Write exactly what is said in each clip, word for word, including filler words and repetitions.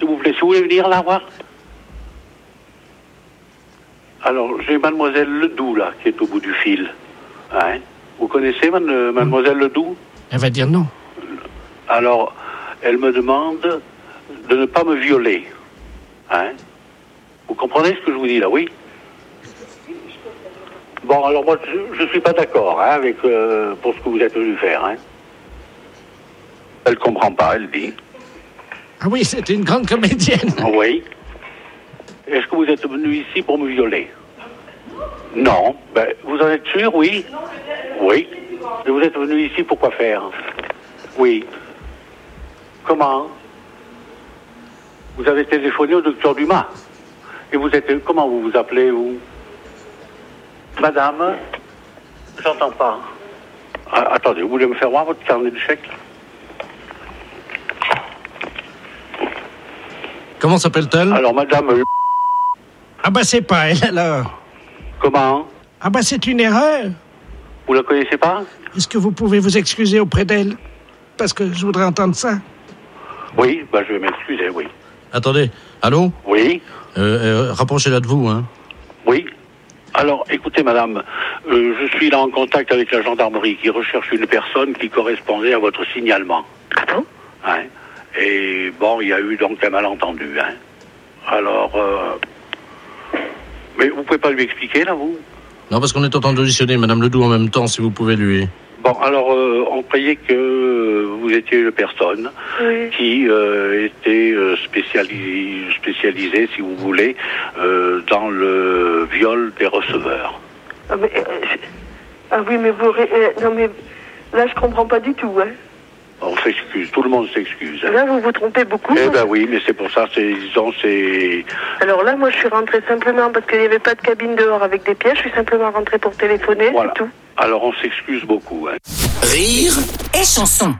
s'il vous plaît, si vous voulez venir là voir. Alors, j'ai mademoiselle Ledoux, là, qui est au bout du fil. Hein? Vous connaissez man- mademoiselle Ledoux? Elle va dire non. Alors, elle me demande de ne pas me violer. Hein? Vous comprenez ce que je vous dis, là, oui? Bon, alors moi, je ne suis pas d'accord hein, avec euh, pour ce que vous êtes venu faire. Hein. Elle comprend pas, elle dit. Ah oui, c'est une grande comédienne. Oui. Est-ce que vous êtes venu ici pour me violer? Non. Ben, vous en êtes sûr, oui? Oui. Et vous êtes venu ici pour quoi faire? Oui. Comment? Vous avez téléphoné au docteur Dumas. Et vous êtes... Comment vous vous appelez, vous? Madame, j'entends pas. Ah, attendez, vous voulez me faire voir votre carnet de chèques? Comment s'appelle-t-elle? Alors, madame... Ah bah c'est pas elle, alors. Comment? Ah bah c'est une erreur. Vous la connaissez pas? Est-ce que vous pouvez vous excuser auprès d'elle? Parce que je voudrais entendre ça. Oui, bah je vais m'excuser, oui. Attendez, allô? Oui? euh, euh, Rapprochez-la de vous, hein. Oui. Alors, écoutez, madame, euh, je suis là en contact avec la gendarmerie qui recherche une personne qui correspondait à votre signalement. Ah bon? Hein? Et bon, il y a eu donc un malentendu, hein. Alors, euh... mais vous pouvez pas lui expliquer, là, vous? Non, parce qu'on est en train d'auditionner Madame Ledoux en même temps, si vous pouvez lui... Bon, alors, euh, on croyait que vous étiez une personne Oui. qui euh, était euh, spécialisée, spécialisée, si vous voulez, euh, dans le viol des receveurs. Ah, mais, euh, je- ah oui, mais vous... ré- euh, non, mais là, je comprends pas du tout, hein. On s'excuse, tout le monde s'excuse. Hein. Là, vous vous trompez beaucoup. Eh hein. ben oui, mais c'est pour ça, c'est, disons, c'est... Alors là, moi, je suis rentrée simplement parce qu'il n'y avait pas de cabine dehors avec des pièges. Je suis simplement rentrée pour téléphoner, Voilà. c'est tout. Alors on s'excuse beaucoup. Hein. Rire et chanson.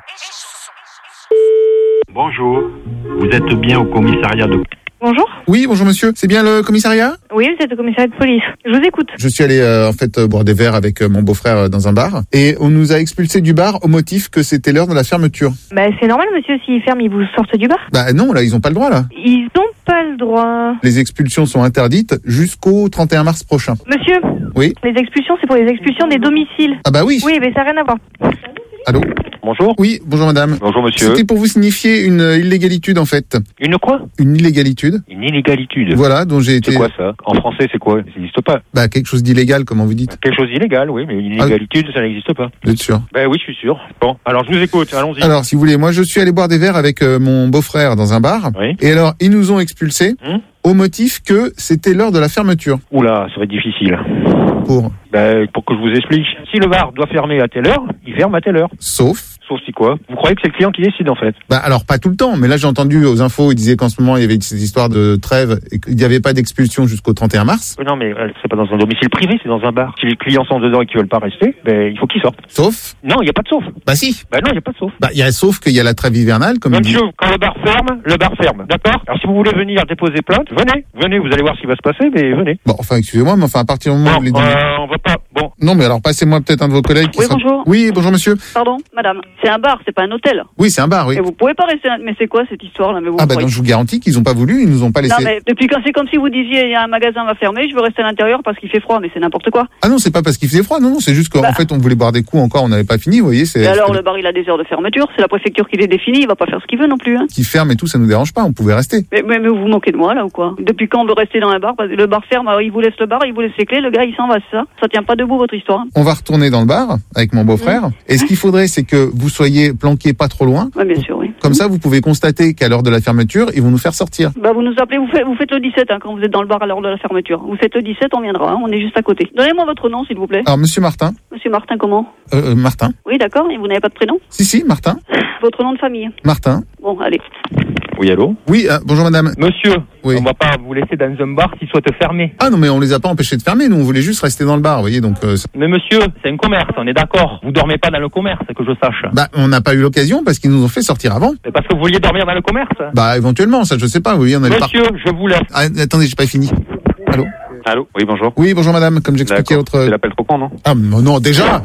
Bonjour, vous êtes bien au commissariat de... Bonjour. Oui, bonjour monsieur. C'est bien le commissariat? Oui, vous êtes au commissariat de police. Je vous écoute. Je suis allé euh, en fait euh, boire des verres avec euh, mon beau-frère euh, dans un bar et on nous a expulsés du bar au motif que c'était l'heure de la fermeture. Bah, c'est normal, monsieur, s'ils ferment, ils vous sortent du bar. Bah non, là ils ont pas le droit là. Ils n'ont pas le droit. Les expulsions sont interdites jusqu'au trente et un mars prochain. Monsieur, Oui. les expulsions, c'est pour les expulsions des domiciles. Ah bah oui. Oui, mais ça n'a rien à voir. Allô? Bonjour. Oui, bonjour madame. Bonjour monsieur. C'était pour vous signifier une euh, illégalitude en fait. Une quoi? Une illégalitude. Une inégalité. Voilà, dont j'ai été... C'est quoi ça? En français, c'est quoi? Ça n'existe pas. Bah quelque chose d'illégal, comment vous dites? Quelque chose d'illégal, oui, mais une inégalité, ça n'existe pas. Vous êtes sûr? Ben oui, je suis sûr. Bon, alors je vous écoute, allons-y. Alors, si vous voulez, moi je suis allé boire des verres avec euh, mon beau-frère dans un bar. Oui. Et alors, ils nous ont expulsés Hum au motif que c'était l'heure de la fermeture. Oula, ça va être difficile. Pour... Ben, pour que je vous explique. Si le bar doit fermer à telle heure, il ferme à telle heure. Sauf... Sauf si quoi? Vous croyez que c'est le client qui décide, en fait? Bah alors pas tout le temps, mais là j'ai entendu aux infos, ils disaient qu'en ce moment il y avait cette histoire de trêve et qu'il n'y avait pas d'expulsion jusqu'au trente et un mars. Euh, Non, mais euh, c'est pas dans un domicile privé, c'est dans un bar. Si les clients sont dedans et qu'ils veulent pas rester, ben, il faut qu'ils sortent. Sauf... Non, il n'y a pas de sauf. Bah si. Ben non, il n'y a pas de sauf. Bah il y a sauf qu'il y a la trêve hivernale, comme il dit. Monsieur, quand le bar ferme, le bar ferme, d'accord? Alors si vous voulez venir déposer plainte, venez, venez, vous allez voir ce qui va se passer, mais venez. Bon, enfin excusez-moi, mais enfin à partir du moment où Non, vous les dites... euh, on va pas, bon. Non mais alors passez-moi peut-être un de vos collègues qui Oui, sera- bonjour. Oui, bonjour monsieur. Pardon, madame. C'est un bar, c'est pas un hôtel. Oui, c'est un bar, oui. Et vous pouvez pas rester. Mais c'est quoi cette histoire-là? Mais vous Ah bah croyez- non, je vous garantis qu'ils ont pas voulu, ils nous ont pas laissé... Non, mais depuis quand c'est comme si vous disiez il y a un magasin va fermer, je veux rester à l'intérieur parce qu'il fait froid, mais c'est n'importe quoi. Ah non, c'est pas parce qu'il faisait froid, non, non, c'est juste qu'en Bah. fait on voulait boire des coups encore, on n'avait pas fini, vous voyez, c'est... Et alors le bar il a des heures de fermeture, c'est la préfecture qui les définit, il va pas faire ce qu'il veut non plus. Hein. Qui ferme et tout, ça nous dérange pas, on pouvait rester. Mais, mais, mais vous vous moquez de moi là ou quoi? Depuis quand on veut rester dans un bar? Parce que le bar ferme, alors il vous laisse le bar, il vous laisse les clés, le gars il s'en va, c'est ça? Ça tient pas debout votre histoire. On va retourner dans le bar avec mon beau-frère. Et ce qu'il faudrait, c'est que vous soyez planqués pas trop loin. Ouais, bien sûr, oui. Comme ça, vous pouvez constater qu'à l'heure de la fermeture, ils vont nous faire sortir. Bah vous nous appelez, vous faites, vous faites le dix-sept hein, quand vous êtes dans le bar à l'heure de la fermeture. Vous faites le dix-sept, on viendra, hein, on est juste à côté. Donnez-moi votre nom s'il vous plaît. Alors, monsieur Martin. Monsieur Martin comment? Euh, euh, Martin. Oui d'accord, et vous n'avez pas de prénom? Si, si, Martin. Votre nom de famille? Martin. Bon, allez. Oui, allô? Oui, euh, bonjour madame. Monsieur, Oui. on va pas vous laisser dans un bar qui soit fermé. Ah non, mais on les a pas empêchés de fermer, nous on voulait juste rester dans le bar, vous voyez, donc... euh, ça- Mais monsieur, c'est un commerce, on est d'accord. Vous dormez pas dans le commerce, que je sache. Bah, on n'a pas eu l'occasion parce qu'ils nous ont fait sortir avant. C'est parce que vous vouliez dormir dans le commerce. Bah, éventuellement, ça je sais pas, vous voyez, on avait pas... Monsieur, je vous laisse. Ah, attendez, j'ai pas fini. Allô? Allô? Oui, bonjour. Oui, bonjour madame, comme j'expliquais D'accord. autre... C'est l'appel trop con, non? Ah, mais non, déjà.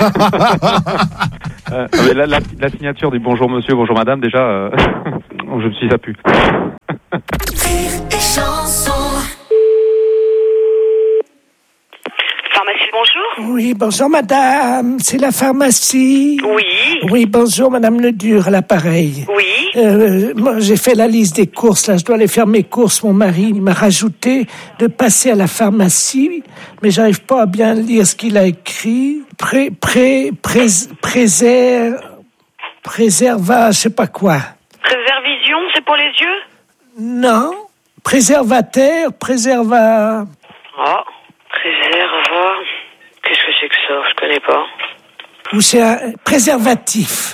euh, mais la, la, la signature du bonjour monsieur, bonjour madame, déjà, euh, je me suis ça pue. Rire et chanson. Pharmacie, bonjour. Oui, bonjour madame, c'est la pharmacie. Oui. Oui, bonjour madame Ledur, à l'appareil. Oui. Euh, moi, j'ai fait la liste des courses, là, je dois aller faire mes courses. Mon mari il m'a rajouté de passer à la pharmacie, mais j'arrive pas à bien lire ce qu'il a écrit. Pré, pré, pré, préserve, préserva, je sais pas quoi. Préservision, c'est pour les yeux? Non, préservateur, préserva... Oh, préserva... Qu'est-ce que c'est que ça? Je connais pas. Ou c'est un préservatif.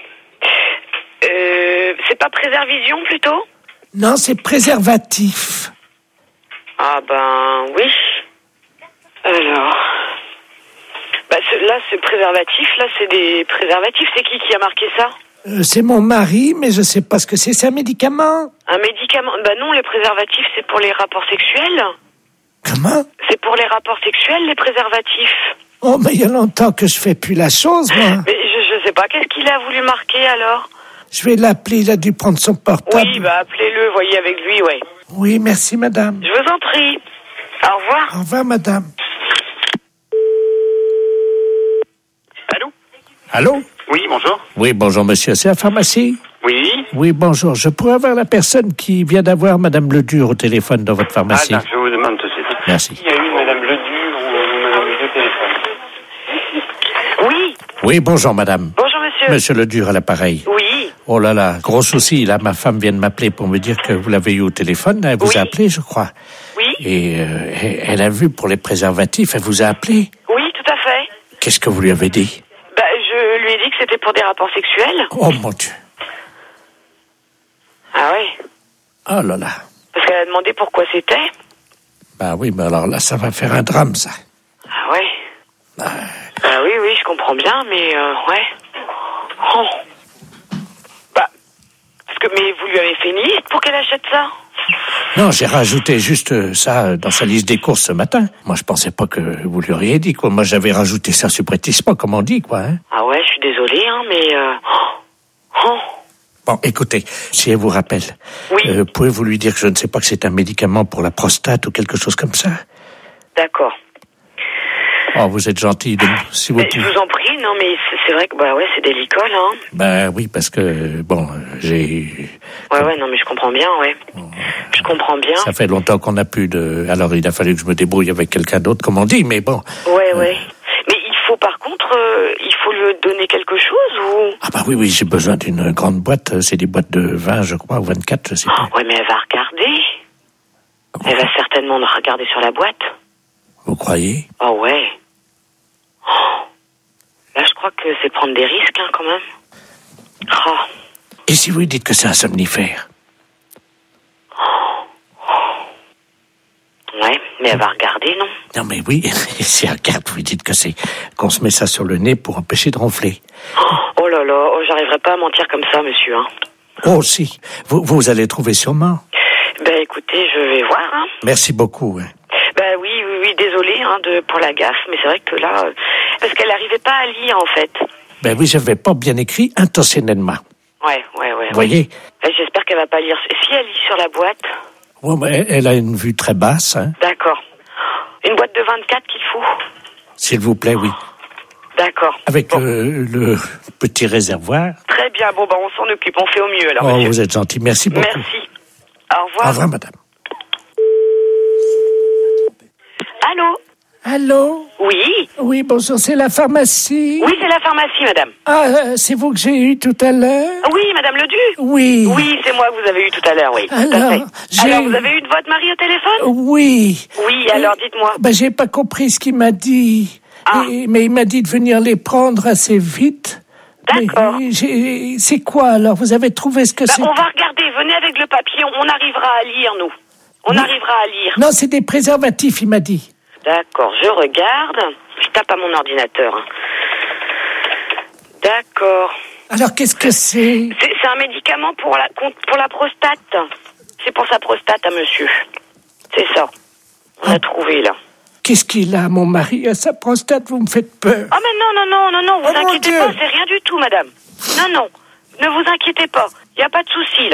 Euh, c'est pas préservision, plutôt? Non, c'est préservatif. Ah ben, oui. Alors... Bah, ce, là, ce préservatif, là, c'est des préservatifs. C'est qui qui a marqué ça? Euh, c'est mon mari, mais je sais pas ce que c'est. C'est un médicament? Un médicament? Bah non, les préservatifs, c'est pour les rapports sexuels. Comment? C'est pour les rapports sexuels, les préservatifs. Oh, mais il y a longtemps que je fais plus la chose, moi. Mais je, je sais pas, qu'est-ce qu'il a voulu marquer, alors? Je vais l'appeler, il a dû prendre son portable. Oui, bah appelez-le, voyez avec lui, ouais. Oui, merci madame. Je vous en prie. Au revoir. Au revoir madame. Allô? Allô? Oui, bonjour. Oui, bonjour monsieur, c'est la pharmacie? Oui. Oui, bonjour. Je pourrais avoir la personne qui vient d'avoir madame Ledur au téléphone dans votre pharmacie? Attends, je vous demande tout de suite. Merci. Il y a eu madame Ledur ou madame Ledur au téléphone? Oui. Oui, bonjour madame. Bonjour, monsieur. Monsieur Ledur à l'appareil. Oui. Oh là là, gros souci, là, ma femme vient de m'appeler pour me dire que vous l'avez eu au téléphone, elle vous Oui. a appelé, je crois. Oui. Et euh, elle- elle a vu pour les préservatifs, elle vous a appelé. Oui, tout à fait. Qu'est-ce que vous lui avez dit? Bah, je lui ai dit que c'était pour des rapports sexuels. Oh mon Dieu. Ah ouais. Oh là là. Parce qu'elle a demandé pourquoi c'était. Bah oui, mais alors là, ça va faire un drame, ça. Ah ouais. Ah oui, oui, je comprends bien, mais euh, ouais. Oh. Bah, parce que, mais vous lui avez fait une liste pour qu'elle achète ça? Non, j'ai rajouté juste euh, ça dans sa liste des courses ce matin. Moi, je pensais pas que vous lui auriez dit, quoi. Moi, j'avais rajouté ça subrepticement, comme on dit, quoi, hein. Ah ouais, je suis désolée, hein, mais... Euh... Oh. Bon, écoutez, si elle vous rappelle, Oui. euh, pouvez-vous lui dire que je ne sais pas que c'est un médicament pour la prostate ou quelque chose comme ça? D'accord. Oh, vous êtes gentil, de... si vous Mais je pouvez. vous en prie, non, mais c'est, c'est vrai que, bah ouais, c'est délicat, là. Hein. Ben oui, parce que, bon, j'ai... Ouais, ouais, non, mais je comprends bien, ouais. Je comprends bien. Ça fait longtemps qu'on n'a plus de... Alors, il a fallu que je me débrouille avec quelqu'un d'autre, comme on dit, mais bon. Ouais, ouais. Mais il faut, par contre, euh, il faut lui donner quelque chose, ou... Ah bah oui, oui, j'ai besoin d'une grande boîte. C'est des boîtes de vingt, je crois, ou vingt-quatre, je sais pas. Ouais, mais elle va regarder. Elle va certainement regarder sur la boîte. Vous croyez? Oh, ouais. Oh. Là, je crois que c'est prendre des risques, hein, quand même. Oh. Et si vous lui dites que c'est un somnifère? Ouais, mais elle va regarder, non? Non mais oui, si elle regarde, vous lui dites que c'est qu'on se met ça sur le nez pour empêcher de ronfler. Oh là là, oh, j'arriverai pas à mentir comme ça, monsieur, hein. Oh si, vous, vous allez trouver sûrement. Ben, écoutez, je vais voir, hein. Merci beaucoup. Hein. Ben oui, oui, oui, désolé, hein, de, pour la gaffe, mais c'est vrai que là... euh, parce qu'elle n'arrivait pas à lire, en fait. Ben oui, j'avais pas bien écrit intentionnellement. Ouais, ouais, ouais. Vous voyez? Ben, j'espère qu'elle va pas lire. Si elle lit sur la boîte... Ouais, ben, elle- elle a une vue très basse, hein. D'accord. Une boîte de vingt-quatre qu'il faut? S'il vous plaît, oui. D'accord. Avec Bon. le, le petit réservoir. Très bien, bon, ben on s'en occupe, on fait au mieux, alors, Oh, monsieur. vous êtes gentil. Merci beaucoup. Merci. Au revoir. Au revoir, madame. Allô? Allô? Oui? Oui, bonjour, c'est la pharmacie? Oui, c'est la pharmacie, madame. Ah, euh, c'est vous que j'ai eu tout à l'heure? Oui, madame Ledu? Oui. Oui, c'est moi que vous avez eu tout à l'heure, oui. Tout à Alors, fait. j'ai- Alors, vous avez eu de votre mari au téléphone? Oui. Oui, alors dites-moi. Ben, j'ai pas compris ce qu'il m'a dit. Ah. Et- mais il m'a dit de venir les prendre assez vite. D'accord. Mais j'ai- C'est quoi alors? Vous avez trouvé ce que Bah, c'est? on va regarder, venez avec le papier, on arrivera à lire, nous. On Oui. arrivera à lire. Non, c'est des préservatifs, il m'a dit. D'accord, je regarde. Je tape à mon ordinateur. hein. D'accord. Alors, qu'est-ce que c'est? C'est c'est un médicament pour la, pour la prostate. C'est pour sa prostate à monsieur. C'est ça. On a trouvé, là. Qu'est-ce qu'il a, mon mari, à sa prostate? Vous me faites peur. Ah, mais non, non, non, non, non, vous Oh, mon inquiétez Dieu. pas, c'est rien du tout, madame. Non, non, ne vous inquiétez pas. Il n'y a pas de souci, là.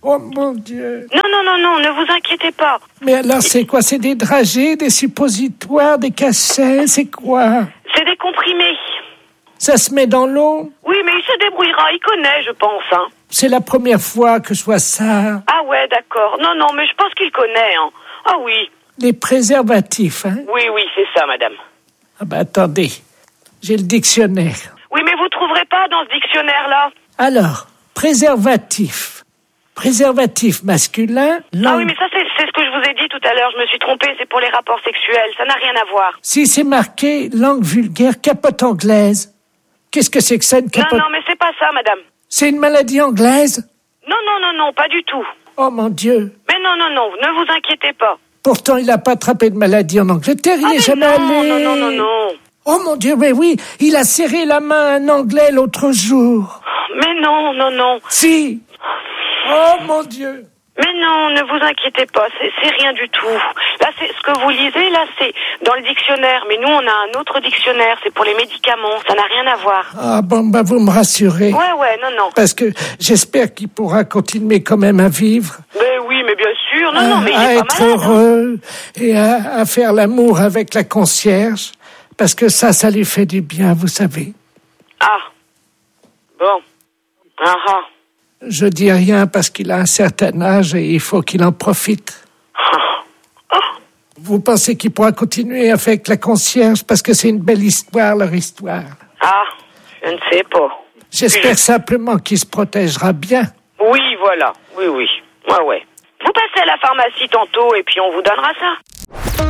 Oh mon Dieu. Non, non, non, non, ne vous inquiétez pas. Mais alors c'est quoi? C'est des dragées, des suppositoires, des cachets, c'est quoi? C'est des comprimés. Ça se met dans l'eau? Oui, mais il se débrouillera, il connaît, je pense, hein. C'est la première fois que je vois ça. Ah ouais, d'accord. Non, non, mais je pense qu'il connaît, hein. Ah oui. Les préservatifs, hein? Oui, oui, c'est ça, madame. Ah ben attendez, j'ai le dictionnaire. Oui, mais vous trouverez pas dans ce dictionnaire-là. Alors, préservatif. Préservatif masculin. Langue... Ah oui, mais ça, c'est, c'est ce que je vous ai dit tout à l'heure. Je me suis trompée, c'est pour les rapports sexuels. Ça n'a rien à voir. Si c'est marqué langue vulgaire, capote anglaise. Qu'est-ce que c'est que ça, une capote? Non, non, mais c'est pas ça, madame. C'est une maladie anglaise? Non, non, non, non, pas du tout. Oh mon Dieu. Mais non, non, non, ne vous inquiétez pas. Pourtant, il n'a pas attrapé de maladie en Angleterre, il ah, n'est jamais non, allé. Non, non, non, non. Oh mon Dieu, mais oui, il a serré la main à un Anglais l'autre jour. Mais non, non, non. Si. Oh mon Dieu. Mais non, ne vous inquiétez pas, c'est, c'est rien du tout. Là, c'est ce que vous lisez, là, c'est dans le dictionnaire. Mais nous, on a un autre dictionnaire, c'est pour les médicaments. Ça n'a rien à voir. Ah bon, bah vous me rassurez. Ouais, ouais, non, non. Parce que j'espère qu'il pourra continuer quand même à vivre. Mais oui, mais bien sûr. Non, à, non, mais il à est être pas malade, heureux hein. Et à, à faire l'amour avec la concierge. Parce que ça, ça lui fait du bien, vous savez. Ah. Bon. Ah ah. Je dis rien parce qu'il a un certain âge et il faut qu'il en profite. Oh. Vous pensez qu'il pourra continuer avec la concierge parce que c'est une belle histoire, leur histoire? Ah, je ne sais pas. J'espère je... simplement qu'il se protégera bien. Oui, voilà. Oui, oui. Ouais, ouais. Vous passez à la pharmacie tantôt et puis on vous donnera ça.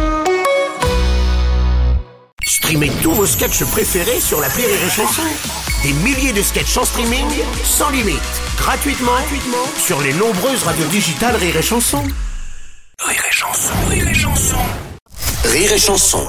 Streamez tous vos sketchs préférés sur l'appli Rire et Chanson. Des milliers de sketchs en streaming, sans limite, gratuitement, gratuitement sur les nombreuses radios digitales Rire et Chanson. Rire et Chanson, Rire et Chanson. Rire et Chanson.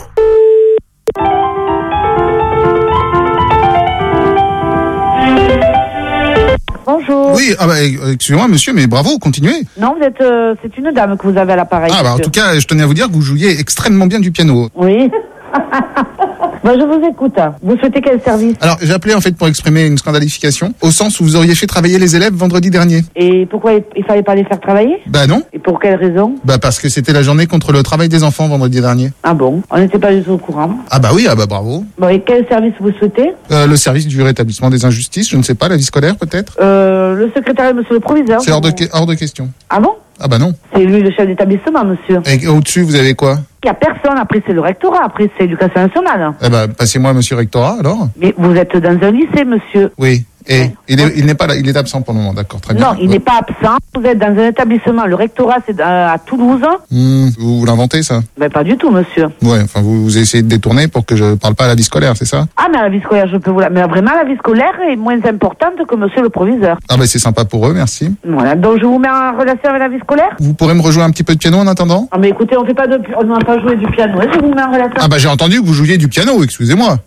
Bonjour. Oui, ah bah, excusez-moi monsieur, mais bravo, continuez. Non, vous êtes, euh, c'est une dame que vous avez à l'appareil. Ah bah en tout cas, je tenais à vous dire que vous jouiez extrêmement bien du piano. Oui. Bah, je vous écoute. Vous souhaitez quel service? Alors, j'ai appelé en fait pour exprimer une scandalification, au sens où vous auriez fait travailler les élèves vendredi dernier. Et pourquoi il fallait pas les faire travailler? Bah non. Et pour quelle raison? Bah parce que c'était la journée contre le travail des enfants vendredi dernier. Ah bon? On n'était pas du tout au courant. Ah bah oui, ah bah bravo. Bon, et quel service vous souhaitez? euh, Le service du rétablissement des injustices, je ne sais pas, la vie scolaire peut-être. Euh, le secrétariat, monsieur le proviseur. C'est hors de, hors de question. Ah bon? Ah bah non. C'est lui le chef d'établissement, monsieur. Et au-dessus, vous avez quoi? Il n'y a personne, après c'est le rectorat, après c'est l'éducation nationale. Eh ben, passez-moi monsieur rectorat, alors. Mais vous êtes dans un lycée, monsieur. Oui. Et ouais. il, est, il n'est pas là, il est absent pour le moment, d'accord, très bien. Non, il ouais. n'est pas absent. Vous êtes dans un établissement, le rectorat c'est à, à Toulouse. Mmh, vous, vous l'inventez, ça? Ben pas du tout, monsieur. Ouais, enfin vous, vous essayez de détourner pour que je parle pas à la vie scolaire, c'est ça? Ah, mais la vie scolaire, je peux vous la... Mais vraiment, la vie scolaire est moins importante que monsieur le proviseur. Ah ben c'est sympa pour eux, merci. Voilà, donc je vous mets en relation avec la vie scolaire. Vous pourrez me rejouer un petit peu de piano en attendant? Ah mais écoutez, on fait pas de... on n'a pas joué du piano, je vous mets en relation. Ah bah j'ai entendu que vous jouiez du piano, excusez-moi.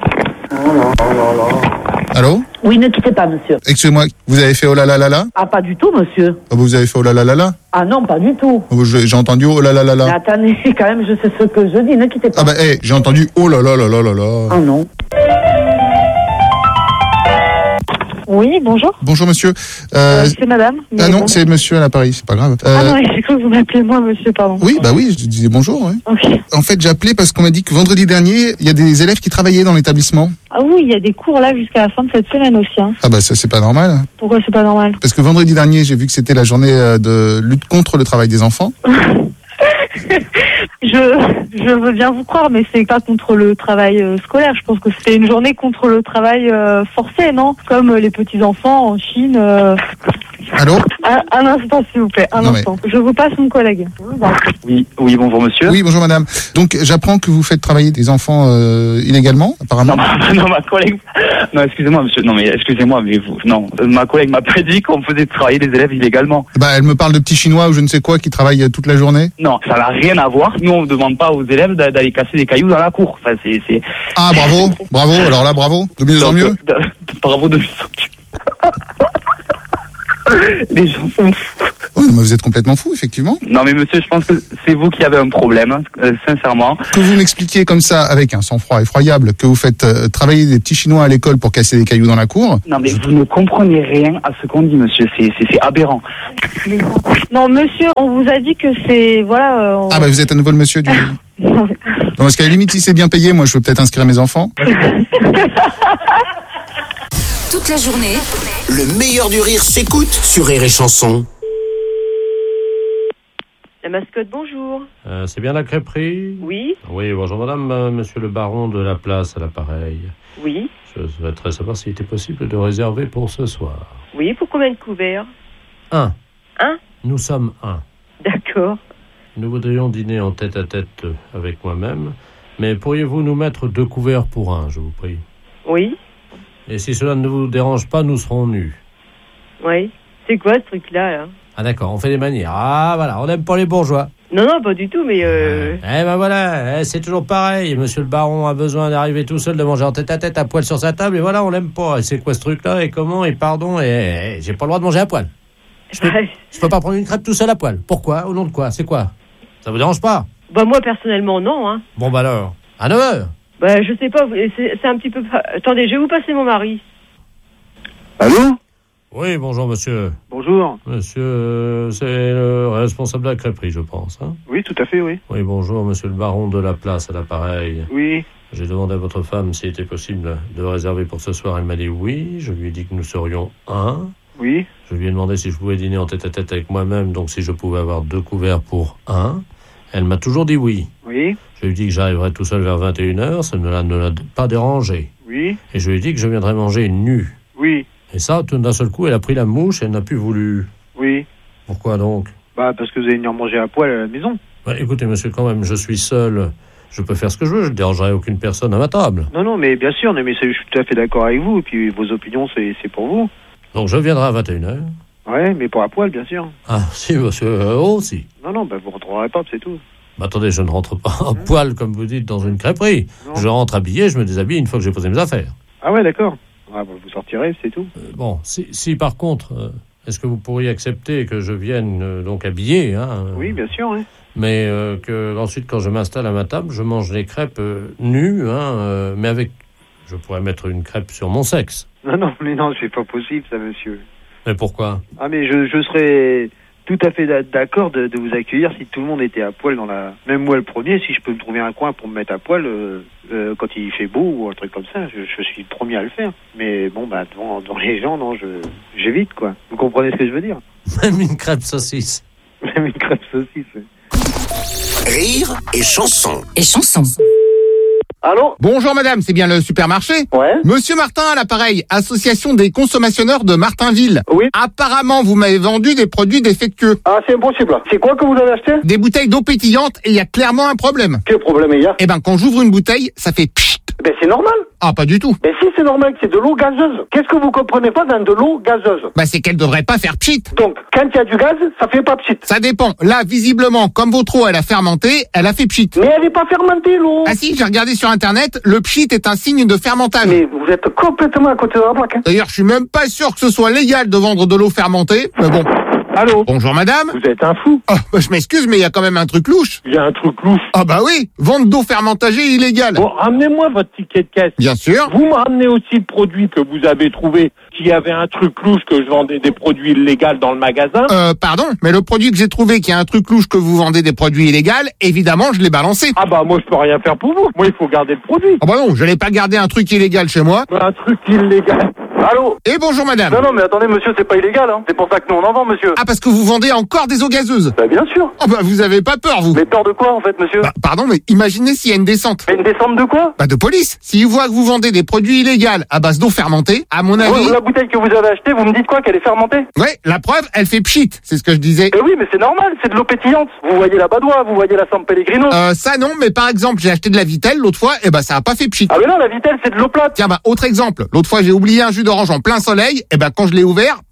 Allô? Oui, ne quittez pas, monsieur. Excusez-moi, vous avez fait oh là là là là? Ah, pas du tout, monsieur. Ah, vous avez fait oh là là là là? Ah non, pas du tout. J'ai entendu oh là là là là. Mais attendez, quand même, je sais ce que je dis, ne quittez pas. Ah bah, hé, hey, j'ai entendu oh là là là là là là. Ah non. Oui, bonjour. Bonjour, monsieur. Euh, euh, c'est madame. Ah non, c'est monsieur à l'appareil, c'est pas grave. Euh... Ah non, j'ai cru que vous m'appelez moi, monsieur, pardon. Oui, bah oui, je disais bonjour, oui. Ok. En fait, j'ai appelé parce qu'on m'a dit que vendredi dernier, il y a des élèves qui travaillaient dans l'établissement. Ah oui, il y a des cours là jusqu'à la fin de cette semaine aussi. Hein. Ah bah ça, c'est pas normal. Pourquoi c'est pas normal? Parce que vendredi dernier, j'ai vu que c'était la journée de lutte contre le travail des enfants. je, je veux bien vous croire, mais c'est pas contre le travail euh, scolaire. Je pense que c'est une journée contre le travail euh, forcé, non? Comme euh, les petits-enfants en Chine. Euh... Allô? Un, un instant, s'il vous plaît, un non, instant. Mais... Je vous passe mon collègue. Oui, oui, bonjour monsieur. Oui, bonjour madame. Donc j'apprends que vous faites travailler des enfants euh, illégalement, apparemment. Non, ma, non, ma collègue... Non, excusez-moi monsieur, non mais excusez-moi, mais vous... Non, ma collègue m'a pas dit qu'on faisait travailler des élèves illégalement. Bah elle me parle de petits Chinois ou je ne sais quoi qui travaillent toute la journée. Non, ça n'a rien à voir. Nous on ne demande pas aux élèves d'aller casser des cailloux dans la cour. Enfin, c'est... c'est... Ah bravo, bravo, alors là bravo, de mieux en mieux. De, de, bravo de mieux en mieux. Les gens sont fous. Oui, mais vous êtes complètement fou, effectivement. Non mais monsieur, je pense que c'est vous qui avez un problème, hein, euh, sincèrement. Que vous m'expliquiez comme ça, avec un sang-froid effroyable, que vous faites euh, travailler des petits Chinois à l'école pour casser des cailloux dans la cour. Non mais vous ne comprenez rien à ce qu'on dit, monsieur, c'est, c'est, c'est aberrant. Non, monsieur, on vous a dit que c'est... Voilà... Euh, on... Ah bah vous êtes à nouveau le monsieur du... Non, parce qu'à la limite, si c'est bien payé, moi je peux peut-être inscrire mes enfants. Toute la journée, Le meilleur du rire s'écoute sur Rire et Chanson. La mascotte, bonjour. Euh, c'est bien la crêperie? Oui. Oui, bonjour madame, euh, monsieur le baron de la place à l'appareil. Oui. Je souhaiterais savoir s'il était possible de réserver pour ce soir. Oui, pour combien de couverts? Un. Un? Nous sommes un. D'accord. Nous voudrions dîner en tête-à-tête avec moi-même, mais pourriez-vous nous mettre deux couverts pour un, je vous prie? Oui. Et si cela ne vous dérange pas, nous serons nus. Oui. C'est quoi ce truc-là, là? Ah d'accord, on fait des manières. Ah voilà, on n'aime pas les bourgeois. Non, non, pas du tout, mais... Euh... Eh ben voilà, eh, c'est toujours pareil. Monsieur le baron a besoin d'arriver tout seul, de manger en tête-à-tête à poil sur sa table, et voilà, on l'aime pas. Et c'est quoi ce truc-là, et comment, et pardon, et, et j'ai pas le droit de manger à poil. Je peux, je peux pas prendre une crêpe tout seul à poil. Pourquoi? Au nom de quoi? C'est quoi? Ça vous dérange pas? Bah moi, personnellement, non, hein. Bon bah alors, à neuf heures. Bah je sais pas, c'est, c'est un petit peu... Attendez, je vais vous passer mon mari. Allô? Oui, bonjour monsieur. Bonjour. Monsieur, euh, c'est le responsable de la crêperie, je pense, hein? Oui, tout à fait, oui. Oui, bonjour, monsieur le baron de la place à l'appareil. Oui. J'ai demandé à votre femme s'il était possible de réserver pour ce soir. Elle m'a dit oui. Je lui ai dit que nous serions un. Oui. Je lui ai demandé si je pouvais dîner en tête-à-tête avec moi-même, donc si je pouvais avoir deux couverts pour un. Elle m'a toujours dit oui. Oui. Je lui ai dit que j'arriverais tout seul vers vingt et une heures, ça ne l'a, ne l'a pas dérangé. Oui. Et je lui ai dit que je viendrais manger nu. Oui. Et ça, tout d'un seul coup, elle a pris la mouche et elle n'a plus voulu. Oui. Pourquoi donc? Bah, parce que vous allez venir manger à poil à la maison. Bah, écoutez, monsieur, quand même, je suis seul. Je peux faire ce que je veux, je ne dérangerai aucune personne à ma table. Non, non, mais bien sûr, mais je suis tout à fait d'accord avec vous. Et puis, vos opinions, c'est, c'est pour vous. Donc, je viendrai à vingt et une heures. Ouais, mais pas à poil, bien sûr. Ah, si, monsieur, euh, oh, si. Non, non, bah, vous rentrerez pas, c'est tout. Bah, attendez, je ne rentre pas à poil, comme vous dites, dans une crêperie. Non. Je rentre habillé, je me déshabille une fois que j'ai posé mes affaires. Ah ouais, d'accord. Ah, bah, vous sortirez, c'est tout. Euh, bon, si, si par contre, euh, est-ce que vous pourriez accepter que je vienne euh, donc habillé, hein, euh, Oui, bien sûr, oui. mais euh, que ensuite, quand je m'installe à ma table, je mange les crêpes euh, nues, hein, euh, mais avec... Je pourrais mettre une crêpe sur mon sexe. Non, non, mais non, c'est pas possible, ça, monsieur. Mais pourquoi? Ah, mais je, je serais tout à fait d'accord de, de vous accueillir si tout le monde était à poil dans la... Même moi, le premier, si je peux me trouver un coin pour me mettre à poil euh, euh, quand il fait beau ou un truc comme ça, je, je suis le premier à le faire. Mais bon, bah, devant, devant les gens, non, je j'évite, quoi. Vous comprenez ce que je veux dire? Même une crêpe saucisse. Même une crêpe saucisse, oui. Rire et Chanson. Et Chanson. Allô? Bonjour madame, c'est bien le supermarché? Ouais. Monsieur Martin à l'appareil, association des consommateurs de Martinville. Oui. Apparemment, vous m'avez vendu des produits défectueux. Ah, c'est impossible. C'est quoi que vous avez acheté? Des bouteilles d'eau pétillante et il y a clairement un problème. Quel problème il y a? Eh ben, quand j'ouvre une bouteille, ça fait pchit. Ben, c'est normal. Ah, pas du tout. Ben, si, c'est normal, c'est de l'eau gazeuse. Qu'est-ce que vous comprenez pas dans de l'eau gazeuse? Bah, c'est qu'elle devrait pas faire pchit. Donc, quand il y a du gaz, ça fait pas pchit. Ça dépend. Là, visiblement, comme votre eau, elle a fermenté, elle a fait pchit. Mais elle est pas fermentée, l'eau. Ah si, j'ai regardé sur internet, le pchit est un signe de fermentage. Mais vous êtes complètement à côté de la plaque, hein. D'ailleurs, je suis même pas sûr que ce soit légal de vendre de l'eau fermentée, mais bon. Allô? Bonjour madame. Vous êtes un fou. Oh, bah, je m'excuse, mais il y a quand même un truc louche. Il y a un truc louche. Ah bah oui, vente d'eau fermentagée illégale. Bon, ramenez-moi votre ticket de caisse. Bien sûr. Vous me ramenez aussi le produit que vous avez trouvé, qu'il y avait un truc louche, que je vendais des produits illégaux dans le magasin. Euh, pardon, mais le produit que j'ai trouvé qui a un truc louche que vous vendez des produits illégaux, évidemment, je l'ai balancé. Ah bah moi je peux rien faire pour vous. Moi il faut garder le produit. Ah bah non, je n'ai pas gardé un truc illégal chez moi. Un truc illégal. Allô? Et bonjour madame. Non non mais attendez monsieur, c'est pas illégal, hein. C'est pour ça que nous on en vend, monsieur. Ah, parce que vous vendez encore des eaux gazeuses. Bah bien sûr. Ah bah vous avez pas peur, vous. Mais peur de quoi en fait, monsieur? Bah, pardon, mais imaginez s'il y a une descente. Mais une descente de quoi? Bah de police. S'ils voient que vous vendez des produits illégaux à base d'eau fermentée, à mon avis... Ouais, la bouteille que vous avez achetée, vous me dites quoi? Qu'elle est fermentée? Ouais, la preuve, elle fait pchit, c'est ce que je disais. Eh oui, mais c'est normal, c'est de l'eau pétillante. Vous voyez la Badois, vous voyez la San Pellegrino. Euh, ça non, mais par exemple, j'ai acheté de la Vitelle l'autre fois, et bah ça a pas fait pchit. Ah mais non, la Vitelle, c'est de l'eau plate. Tiens, bah autre exemple. L'autre fois, j'ai oublié un jus d'orange en plein soleil, et bah quand je l'ai ouvert,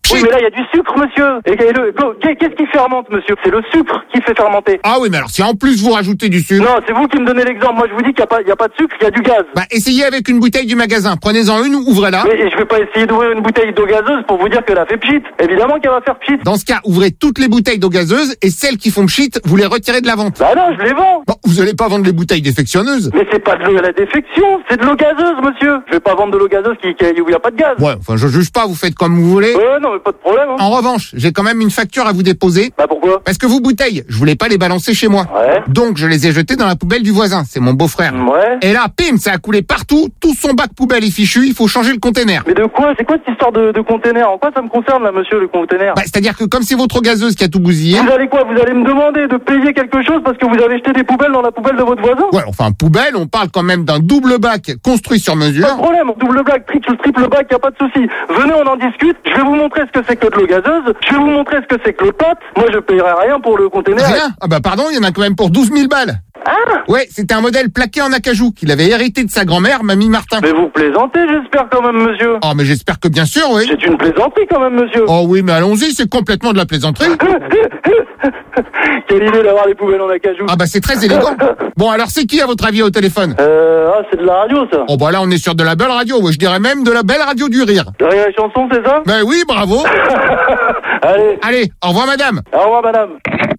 Oui, mais là, il y a du sucre, monsieur. Et, et le, qu'est-ce qui fermente, monsieur? C'est le sucre qui fait fermenter. Ah oui, mais alors si en plus vous rajoutez du sucre... Non, c'est vous qui me donnez l'exemple. Moi, je vous dis qu'il n'y a pas, il y a pas de sucre, il y a du gaz. Bah, essayez avec une bouteille du magasin. Prenez-en une, ouvrez-la. Mais je vais pas essayer d'ouvrir une bouteille d'eau gazeuse pour vous dire qu'elle a fait pchit. Évidemment qu'elle va faire pchit. Dans ce cas, ouvrez toutes les bouteilles d'eau gazeuse et celles qui font pchit, vous les retirez de la vente. Bah non, je les vends. Bon, vous allez pas vendre les bouteilles défectionneuses. Mais c'est pas de l'eau à la défection, c'est de l'eau gazeuse, monsieur. Je vais pas vendre de l'eau gazeuse qui, qui, où il n'y a pas de gaz. Ouais, enfin, je juge pas, vous faites comme vous voulez. Ouais, non, mais pas de problème. Hein. En revanche, j'ai quand même une facture à vous déposer. Bah pourquoi? Parce que vos bouteilles, je voulais pas les balancer chez moi. Ouais. Donc, je les ai jetées dans la poubelle du voisin. C'est mon beau-frère. Ouais. Et là, pim, ça a coulé partout. Tout son bac poubelle est fichu. Il faut changer le container. Mais de quoi? C'est quoi cette histoire de, de container? En quoi ça me concerne, là, monsieur, le container? Bah, c'est-à-dire que comme c'est votre eau gazeuse qui a tout bousillé... Vous allez quoi? Vous allez me demander de payer quelque chose parce que vous avez jeté des poubelles dans la poubelle de votre voisin? Ouais, enfin, poubelle, on parle quand même d'un double bac construit sur mesure. Pas de problème, double bac, triple, triple bac, y a pas de souci. Venez, on en discute. Je vais vous montrer ce que c'est que de l'eau gazeuse. Je vais vous montrer ce que c'est que le pot. Moi, je paierai rien pour le container. Rien? Ah bah pardon, il y en a quand même pour douze mille balles. Ah! Ouais, c'était un modèle plaqué en acajou qu'il avait hérité de sa grand-mère, Mamie Martin. Mais vous plaisantez, j'espère quand même, monsieur. Oh, mais j'espère que bien sûr, oui. C'est une plaisanterie quand même, monsieur. Oh oui, mais allons-y, c'est complètement de la plaisanterie. Quelle idée d'avoir les poubelles en acajou. Ah bah c'est très élégant. Bon, alors c'est qui à votre avis au téléphone? Euh, ah, c'est de la radio, ça. Oh bah là, on est sur de la belle radio, ouais, je dirais même de la belle radio du rire. De la chanson, c'est ça? Ben oui, bravo. Allez. Allez, au revoir madame. Au revoir madame.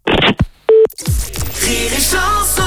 Rire et chanson.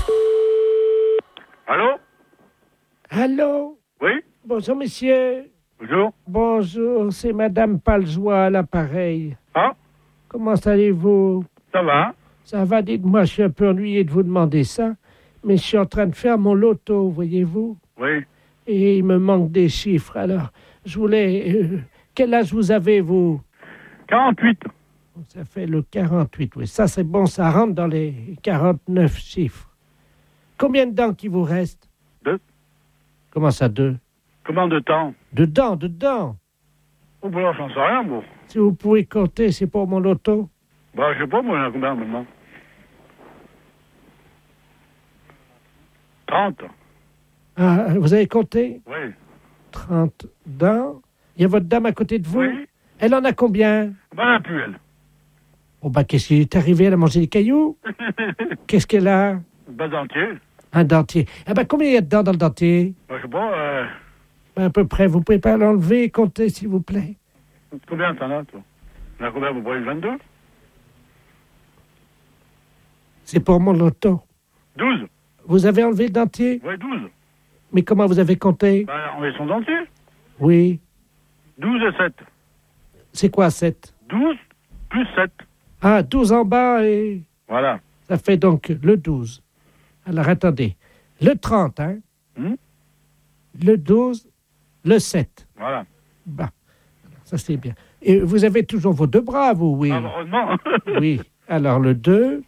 Allô? Allô? Oui? Bonjour, monsieur. Bonjour. Bonjour, c'est Madame Paljoie à l'appareil. Ah? Comment allez-vous? Ça va? Ça va, dites-moi, je suis un peu ennuyé de vous demander ça, mais je suis en train de faire mon loto, voyez-vous? Oui. Et il me manque des chiffres, alors je voulais... Euh, quel âge vous avez, vous? quarante-huit. Ça fait le quarante-huit, oui. Ça, c'est bon, ça rentre dans les quarante-neuf chiffres. Combien de dents qui vous reste? Deux. Comment ça, deux? Combien de temps? De dents, de dents. Oh, bah là, j'en sais rien, moi. Si vous pouvez compter, c'est pour mon loto. Bah, je sais pas, moi, il y en a combien maintenant? trente. Ah, vous avez compté? Oui. trente dents. Il y a votre dame à côté de vous? Oui. Elle en a combien? Bah, elle n'a plus, elle. Oh, bah, qu'est-ce qui est arrivé? Elle a mangé des cailloux? Qu'est-ce qu'elle a? Bah, dentier. Un dentier. Ah, bah, combien il y a de dents dans le dentier? Bah, je sais pas, euh... bah, à peu près. Vous pouvez pas l'enlever et compter, s'il vous plaît? Combien t'en as, toi? T'en as combien, vous prenez vingt-deux? C'est pour mon loto. douze. Vous avez enlevé le dentier? Oui, douze. Mais comment vous avez compté? Bah, on met son dentier. Oui. douze et sept. C'est quoi, sept? douze plus sept. Ah, douze en bas et... Voilà. Ça fait donc le douze. Alors, attendez. Le trente, hein? Hmm? Le douze, le sept. Voilà. Bah, ça c'est bien. Et vous avez toujours vos deux bras, vous, oui? Heureusement. Oui. Alors, le deux.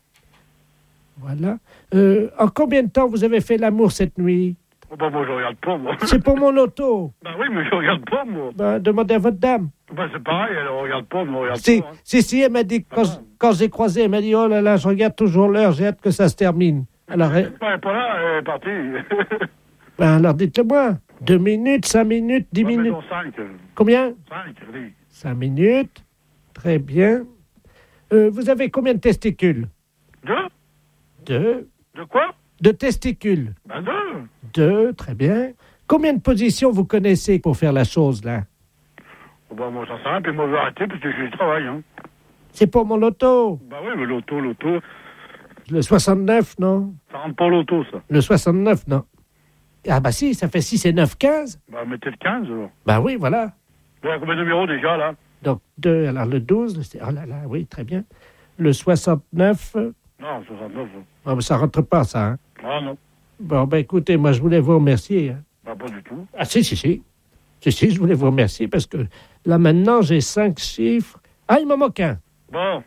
Voilà. Euh, en combien de temps vous avez fait l'amour cette nuit? Oh, bah, moi, je regarde pas, moi. C'est pour mon loto. Bah oui, mais je regarde pas, moi. Bah, demandez à votre dame. Bah, c'est pareil, elle regarde pas, mais on regarde Si, pas. Hein. si, si, elle m'a dit, quand, je- quand j'ai croisé, elle m'a dit, oh là là, je regarde toujours l'heure, j'ai hâte que ça se termine. Alors, elle- Elle est pas là, elle est partie. ben, alors dites-le-moi. Deux minutes, cinq minutes, dix Ouais, minutes. mettons cinq. Combien? cinq, oui. Cinq minutes. Très bien. Euh, vous avez combien de testicules? Deux? Deux. De quoi? De testicules? Ben deux. Deux, très bien. Combien de positions vous connaissez pour faire la chose, là? Oh, bah, moi, j'en sais rien, puis moi, je vais arrêter, parce que j'ai du travail, hein. C'est pour mon loto. Bah oui, mais l'auto, l'auto, Le soixante-neuf, non? ça rentre pas l'auto, ça. Le soixante-neuf, non. Ah bah si, ça fait six et neuf, quinze. Bah, mettez le quinze, alors. Bah oui, voilà. Il y a combien de numéros, déjà, là? Donc deux, alors le douze, c'est... Oh là là, oui, très bien. Le soixante-neuf, euh, Non, soixante-neuf. hein. oh, mais ça rentre pas, ça, hein? Ah, non. Bon, ben écoutez, moi, je voulais vous remercier. Hein. Bah, pas du tout. Ah si, si, si. Si, si, je voulais vous remercier parce que là, maintenant, j'ai cinq chiffres. Ah, il m'en manque un. Bon.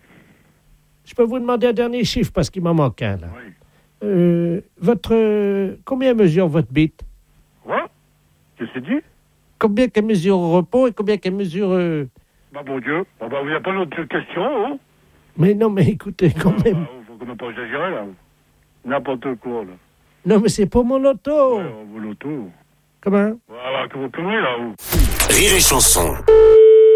Je peux vous demander un dernier chiffre parce qu'il m'en manque un, là. Oui. Euh, votre... euh, combien mesure votre bite? Quoi? Qu'est-ce que c'est dit? Combien qu'elle mesure au repos et combien qu'elle mesure... euh, Bah, bon Dieu. Bah, bah, il n'y a pas d'autre question, hein? Mais non, mais écoutez, quand même... Bah, faut qu'on n'a pas exagéré, là. N'importe quoi, là. Non, mais c'est pour mon loto. Ouais, vos lotos. Comment? Voilà, que vous conneries, là, vous. Rire et chanson.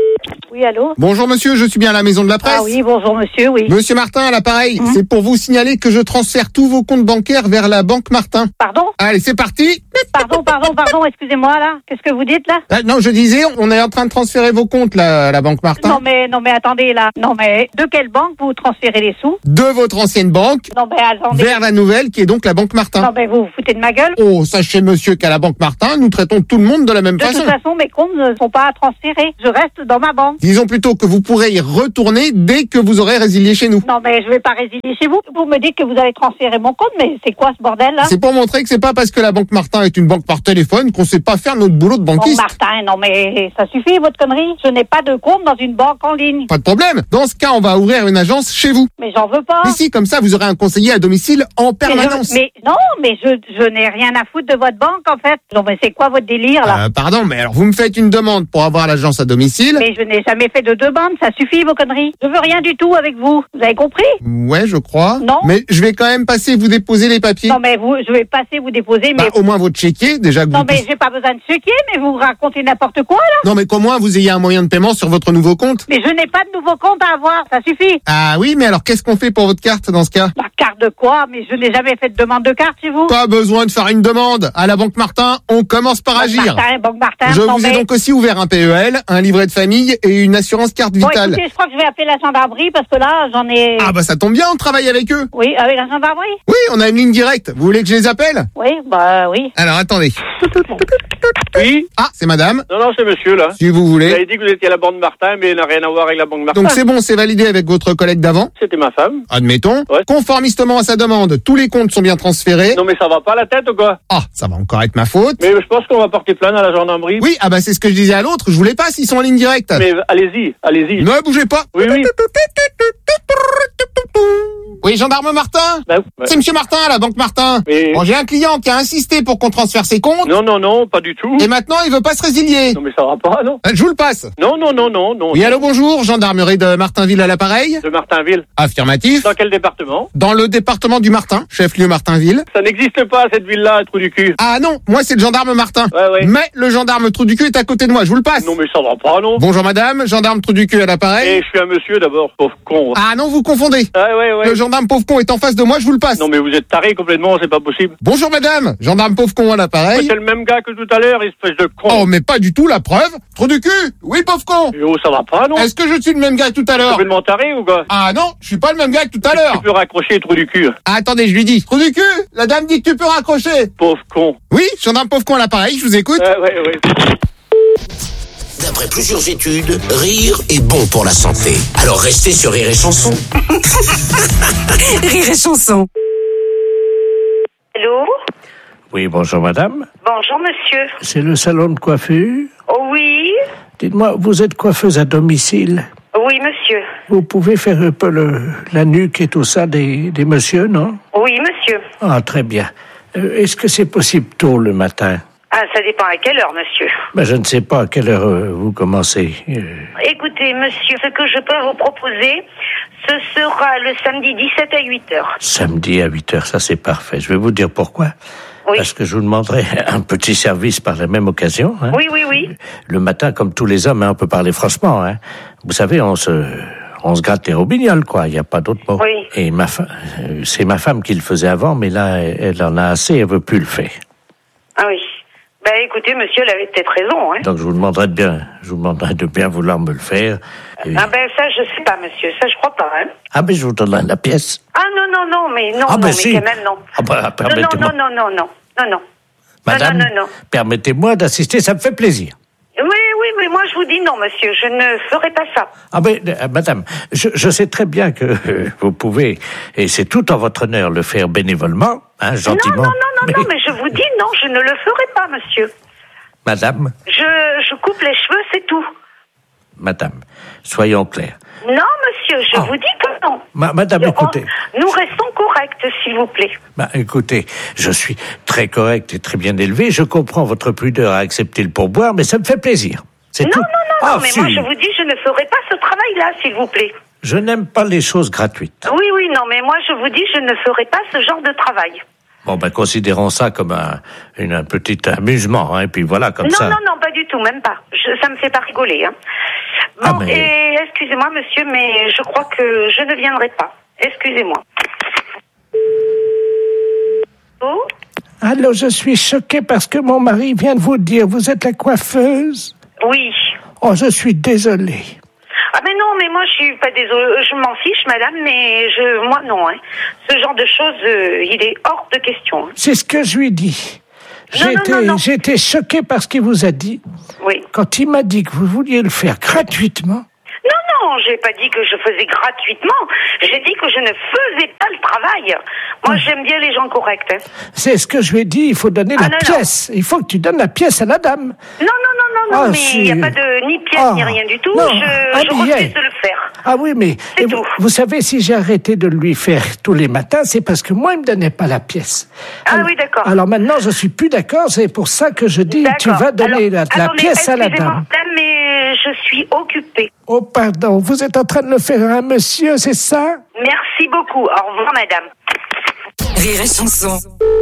Oui, allô? Bonjour monsieur, je suis bien à la maison de la presse. Ah oui, bonjour monsieur, oui. Monsieur Martin, à l'appareil, Mmh. c'est pour vous signaler que je transfère tous vos comptes bancaires vers la banque Martin. Pardon? Allez, c'est parti. Pardon, pardon, pardon, excusez-moi là. Qu'est-ce que vous dites là? Ah, non, je disais, on est en train de transférer vos comptes là, à la banque Martin. Non mais, non mais attendez là. Non mais, de quelle banque vous transférez les sous? De votre ancienne banque Non mais attendez. vers la nouvelle qui est donc la banque Martin. Non mais vous vous foutez de ma gueule? Oh, sachez monsieur qu'à la banque Martin, nous traitons tout le monde de la même De façon. toute façon, mes comptes ne sont pas à transférer. Je reste dans ma banque. Disons plutôt que vous pourrez y retourner dès que vous aurez résilié chez nous. Non mais je vais pas résilier chez vous. Vous me dites que vous allez transférer mon compte, mais c'est quoi ce bordel là? C'est pour montrer que c'est pas parce que la banque Martin est une banque par téléphone qu'on sait pas faire notre boulot de Bon banquiste. Martin, non mais ça suffit votre connerie. Je n'ai pas de compte dans une banque en ligne. Pas de problème. Dans ce cas, on va ouvrir une agence chez vous. Mais j'en veux pas. Mais si, comme ça, vous aurez un conseiller à domicile en permanence. Mais, je- mais non, mais je, je n'ai rien à foutre de votre banque en fait. Non mais c'est quoi votre délire là? Euh, pardon, mais alors vous me faites une demande pour avoir l'agence à domicile. Mais je n'ai jamais fait de demande, ça suffit vos conneries. Je veux rien du tout avec vous. Vous avez compris? Ouais, je crois. Non. Mais je vais quand même passer vous déposer les papiers. Non mais vous, je vais passer vous déposer, mais Bah, au moins votre chéquier, déjà que non vous mais puissiez- j'ai pas besoin de chéquier, mais vous racontez n'importe quoi là. Non, mais qu'au moins vous ayez un moyen de paiement sur votre nouveau compte. Mais je n'ai pas de nouveau compte à avoir, ça suffit. Ah oui, mais alors qu'est-ce qu'on fait pour votre carte dans ce cas? La carte de quoi? Mais je n'ai jamais fait de demande de carte chez vous. Pas besoin de faire une demande. À la banque Martin, on commence par Banque agir. Martin, Banque Martin, Je non, vous ai mais- donc aussi ouvert un P E L, un livret de famille et une assurance carte Bon, vitale. écoutez, je crois que je vais appeler la gendarmerie parce que là, j'en ai... Ah bah ça tombe bien, on travaille avec eux. Oui, avec la gendarmerie? Oui, on a une ligne directe. Vous voulez que je les appelle? Oui, bah oui. Alors attendez. Oui. Ah, c'est madame. Non, non, c'est monsieur, là. Si vous Vous voulez. avez dit que vous étiez à la banque Martin, mais elle n'a rien à voir avec la banque Martin. Donc c'est bon, c'est validé avec votre collègue d'avant. C'était ma femme. Admettons. Ouais. Conformistement à sa demande, tous les comptes sont bien transférés. Non, mais ça va pas la tête ou quoi? Ah, ça va encore être ma faute. Mais je pense qu'on va porter plainte à la gendarmerie. Oui, ah bah c'est ce que je disais à l'autre, je voulais pas s'ils sont en ligne directe. Mais allez-y, allez-y. Ne bougez pas. Oui, oui. Oui, gendarme Martin. Bah, ouais. C'est monsieur Martin à la banque Martin. Mais- Bon, j'ai un client qui a insisté pour qu'on transfère ses comptes. Non, non, non, pas du tout. Et maintenant, il veut pas se résilier. Non, mais ça va pas, non. Euh, Je vous le passe. Non, non, non, non, non. Oui, allô, bonjour, gendarmerie de Martinville à l'appareil. De Martinville. Affirmatif. Dans quel département? Dans le département du Martin, chef-lieu Martinville. Ça n'existe pas, cette ville-là, trou du cul. Ah non, moi c'est le gendarme Martin. Ouais, ouais. Mais le gendarme trou du cul est à côté de moi, je vous le passe. Non, mais ça va pas, non. Bonjour madame, gendarme trou du cul à l'appareil. Et je suis un monsieur, d'abord, pauvre con. Ah non, vous confondez. Ouais, ouais, ouais. Le gendarme pauvre con est en face de moi, je vous le passe. Non, mais vous êtes taré complètement, c'est pas possible. Bonjour madame, gendarme pauvre con à l'appareil. C'est le même gars que tout à l'heure, espèce de con. Oh mais pas du tout, la preuve. Trou du cul. Oui pauvre con. Et oh, ça va pas, non. Est-ce que je suis le même gars que tout à l'heure? Complètement taré ou quoi? Ah non, je suis pas le même gars que tout à l'heure. Tu peux raccrocher, trou du cul. Ah, attendez, je lui dis. Trou du cul, la dame dit que tu peux raccrocher. Pauvre con. Oui, gendarme pauvre con à l'appareil, je vous écoute. Ouais, ouais, ouais. D'après plusieurs études, rire est bon pour la santé. Alors restez sur Rire et Chanson. Rire et chanson. Allô? Oui, bonjour madame. Bonjour, monsieur. C'est le salon de coiffure. Oh, oui? Dites-moi, vous êtes coiffeuse à domicile. Oui, monsieur. Vous pouvez faire un peu le, la nuque et tout ça des, des messieurs, non? Oui, monsieur. Ah, très bien. Euh, est-ce que c'est possible tôt le matin? Ah, ça dépend à quelle heure, monsieur. Ben, je ne sais pas à quelle heure euh, vous commencez. Euh, Écoutez, monsieur, ce que je peux vous proposer, ce sera le samedi dix-sept à huit heures. samedi à huit heures, ça c'est parfait. Je vais vous dire pourquoi. Oui. Parce que je vous demanderai un petit service par la même occasion. Hein. Oui, oui, oui. Le matin, comme tous les hommes, hein, on peut parler franchement. Hein. Vous savez, on se, on se gratte les robignoles, quoi. Il n'y a pas d'autre mot. Oui. Et ma fa... euh, c'est ma femme qui le faisait avant, mais là, elle, elle en a assez, elle veut plus le faire. Ah oui. Ben, écoutez, monsieur, elle avait peut-être raison, hein. Donc je vous demanderai de bien, je vous demanderai de bien vouloir me le faire. Et... Ah ben, ça, je sais pas, monsieur. Ça, je crois pas, hein. Ah ben je vous donne la, la pièce. Ah non, non, non, mais non, Ah, non, ben, mais si. quand même, non. Ah ben, Non, permettez-moi. non, non, non, non, non, non. Madame, non, non, non. permettez-moi d'assister, ça me fait plaisir. Oui, oui, mais moi, je vous dis non, monsieur. Je ne ferai pas ça. Ah ben, euh, madame, je, je sais très bien que euh, vous pouvez, et c'est tout en votre honneur, le faire bénévolement, hein, gentiment. Non, non, non, non, mais, non, mais je vous dis non, je ne le ferai pas, monsieur. Madame, Je, je coupe les cheveux, c'est tout. madame, soyons clairs. Non, monsieur, je Ah. vous dis que non. Ma- madame, On- écoutez. Nous restons corrects, s'il vous plaît. Bah, écoutez, je suis très correct et très bien élevé, je comprends votre pudeur à accepter le pourboire, mais ça me fait plaisir. C'est Non, tout. non, non, Ah, non, mais si. moi, je vous dis, je ne ferai pas ce travail-là, s'il vous plaît. Je n'aime pas les choses gratuites. Oui, oui, non, mais moi, je vous dis, je ne ferai pas ce genre de travail. Bon, ben, considérons ça comme un, une, un petit amusement, hein, et puis voilà, comme non, ça. non, non, pas du tout, même pas. Je, ça me fait pas rigoler, hein. Ah, Bon, mais- et excusez-moi, monsieur, mais je crois que je ne viendrai pas. Excusez-moi. Oh? Allô, je suis choquée parce que mon mari vient de vous dire, vous êtes la coiffeuse? Oui. Oh, je suis désolée. Ah mais non, mais moi je suis pas désolée, je m'en fiche, madame, mais je, moi non, hein. Ce genre de choses, euh, il est hors de question. Hein. C'est ce que je lui dis. Non, non, J'ai non, été, non. j'ai été choquée par ce qu'il vous a dit. Oui. Quand il m'a dit que vous vouliez le faire gratuitement. Non, non, j'ai pas dit que je faisais gratuitement. J'ai dit que je ne faisais pas le travail. Moi, j'aime bien les gens corrects. Hein. C'est ce que je lui ai dit, il faut donner Ah, la non, non. pièce. Il faut que tu donnes la pièce à la dame. Non, non, non, non, non, Ah, mais il n'y a si. pas de ni pièce Ah, ni rien du tout. non, je ah, je n'y refuse est. de le faire. Ah oui, mais et vous, vous savez, si j'ai arrêté de lui faire tous les matins, c'est parce que moi, il me donnait pas la pièce. Ah alors, oui, d'accord. Alors maintenant, je suis plus d'accord, c'est pour ça que je dis, tu vas donner la, la Attendez, pièce à la excusez-moi, dame. madame, mais je suis occupée. Oh, pardon, vous êtes en train de le faire à un monsieur, c'est ça? Merci beaucoup. Au revoir, madame. Rire et chanson.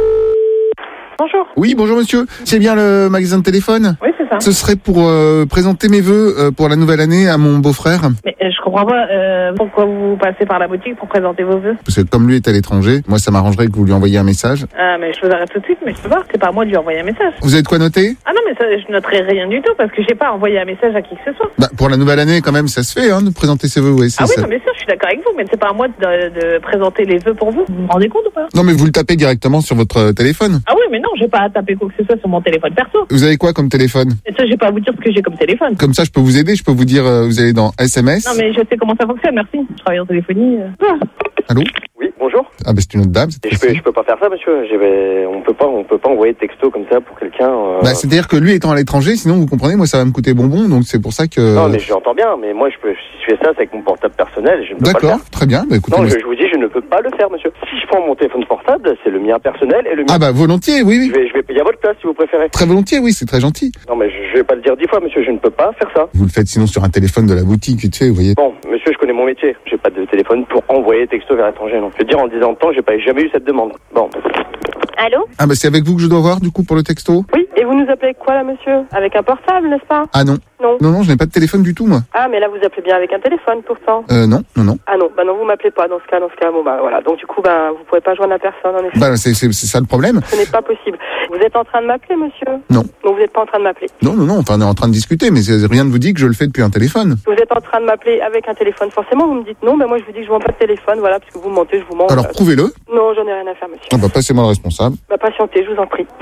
Bonjour. Oui, bonjour monsieur. C'est bien le magasin de téléphone? Oui, c'est ça. Ce serait pour euh, présenter mes vœux euh, pour la nouvelle année à mon beau-frère. Mais euh, je comprends pas euh, pourquoi vous passez par la boutique pour présenter vos vœux. Parce que comme lui est à l'étranger, moi ça m'arrangerait que vous lui envoyiez un message. Ah, mais je vous arrête tout de suite, mais je peux pas. C'est pas à moi de lui envoyer un message. Vous avez de quoi noter? Ah non, mais ça, je noterai rien du tout parce que j'ai pas envoyé un message à qui que ce soit. Bah, pour la nouvelle année quand même, ça se fait hein, de présenter ses vœux. Ouais, c'est Ah oui, ça. non, bien sûr, je suis d'accord avec vous, mais c'est pas à moi de, de présenter les vœux pour vous. Vous vous rendez compte ou pas? Non mais vous le tapez directement sur votre euh, téléphone. Ah oui, mais non, j'ai pas à taper quoi que ce soit sur mon téléphone perso. Vous avez quoi comme téléphone? Et ça, j'ai pas à vous dire ce que j'ai comme téléphone. Comme ça je peux vous aider, je peux vous dire euh, vous allez dans S M S. Non, mais je sais comment ça fonctionne, merci. Je travaille en téléphonie. euh. Ah. Allô? Oui, bonjour. Ah bah c'est une autre dame. cette Et je fois-ci. peux, je peux pas faire ça, monsieur. J'ai- On peut pas, on peut pas envoyer de texto comme ça pour quelqu'un. euh, Bah, c'est-à-dire que lui étant à l'étranger, sinon vous comprenez, moi ça va me coûter bonbon, donc c'est pour ça que... Non, mais j'entends bien. Mais moi, je peux. Si je fais ça, c'est avec mon portable personnel. Je ne peux pas le D'accord, faire. très bien, bah écoutez... Non, moi, je, je vous dis, je ne peux pas le faire, monsieur. Si je prends mon téléphone portable, c'est le mien personnel et le mien. Ah bah volontiers, oui, oui. Je vais, je vais payer à votre place si vous préférez. Très volontiers, oui, c'est très gentil. Non, mais je, je vais pas le dire dix fois, monsieur. Je ne peux pas faire ça. Vous le faites sinon sur un téléphone de la boutique, vite fait, vous voyez. Bon, monsieur, je connais mon métier. J'ai pas de téléphone pour envoyer texto vers l'étranger, non. Je veux dire, en dix ans de temps, j'ai pas jamais eu cette demande. Bon. Allô? Ah bah c'est avec vous que je dois voir du coup pour le texto? Oui, et vous nous appelez quoi là, monsieur? Avec un portable, n'est-ce pas? Ah non. Non. Non, non, je n'ai pas de téléphone du tout, moi. Ah, mais là, vous appelez bien avec un téléphone, pourtant. Euh, non, non, non. Ah non, bah non, vous m'appelez pas dans ce cas, dans ce cas, bon bah voilà. Donc du coup, bah, vous pouvez pas joindre la personne, en effet. Bah c'est c'est- c'est ça le problème. Ce n'est pas possible. Vous êtes en train de m'appeler, monsieur? Non. Non, vous n'êtes pas en train de m'appeler. Non, non, non, enfin on est en train de discuter, mais c'est- rien ne vous dit que je le fais depuis un téléphone. Vous êtes en train de m'appeler avec un téléphone, forcément, vous me dites non, bah moi je vous dis que je vends pas de téléphone, voilà, parce que vous me mentez, je vous mens. Alors voilà. prouvez-le. Non, j'en ai rien à faire, monsieur. Ah bah passez-moi le responsable. Bah patientez, je vous en prie.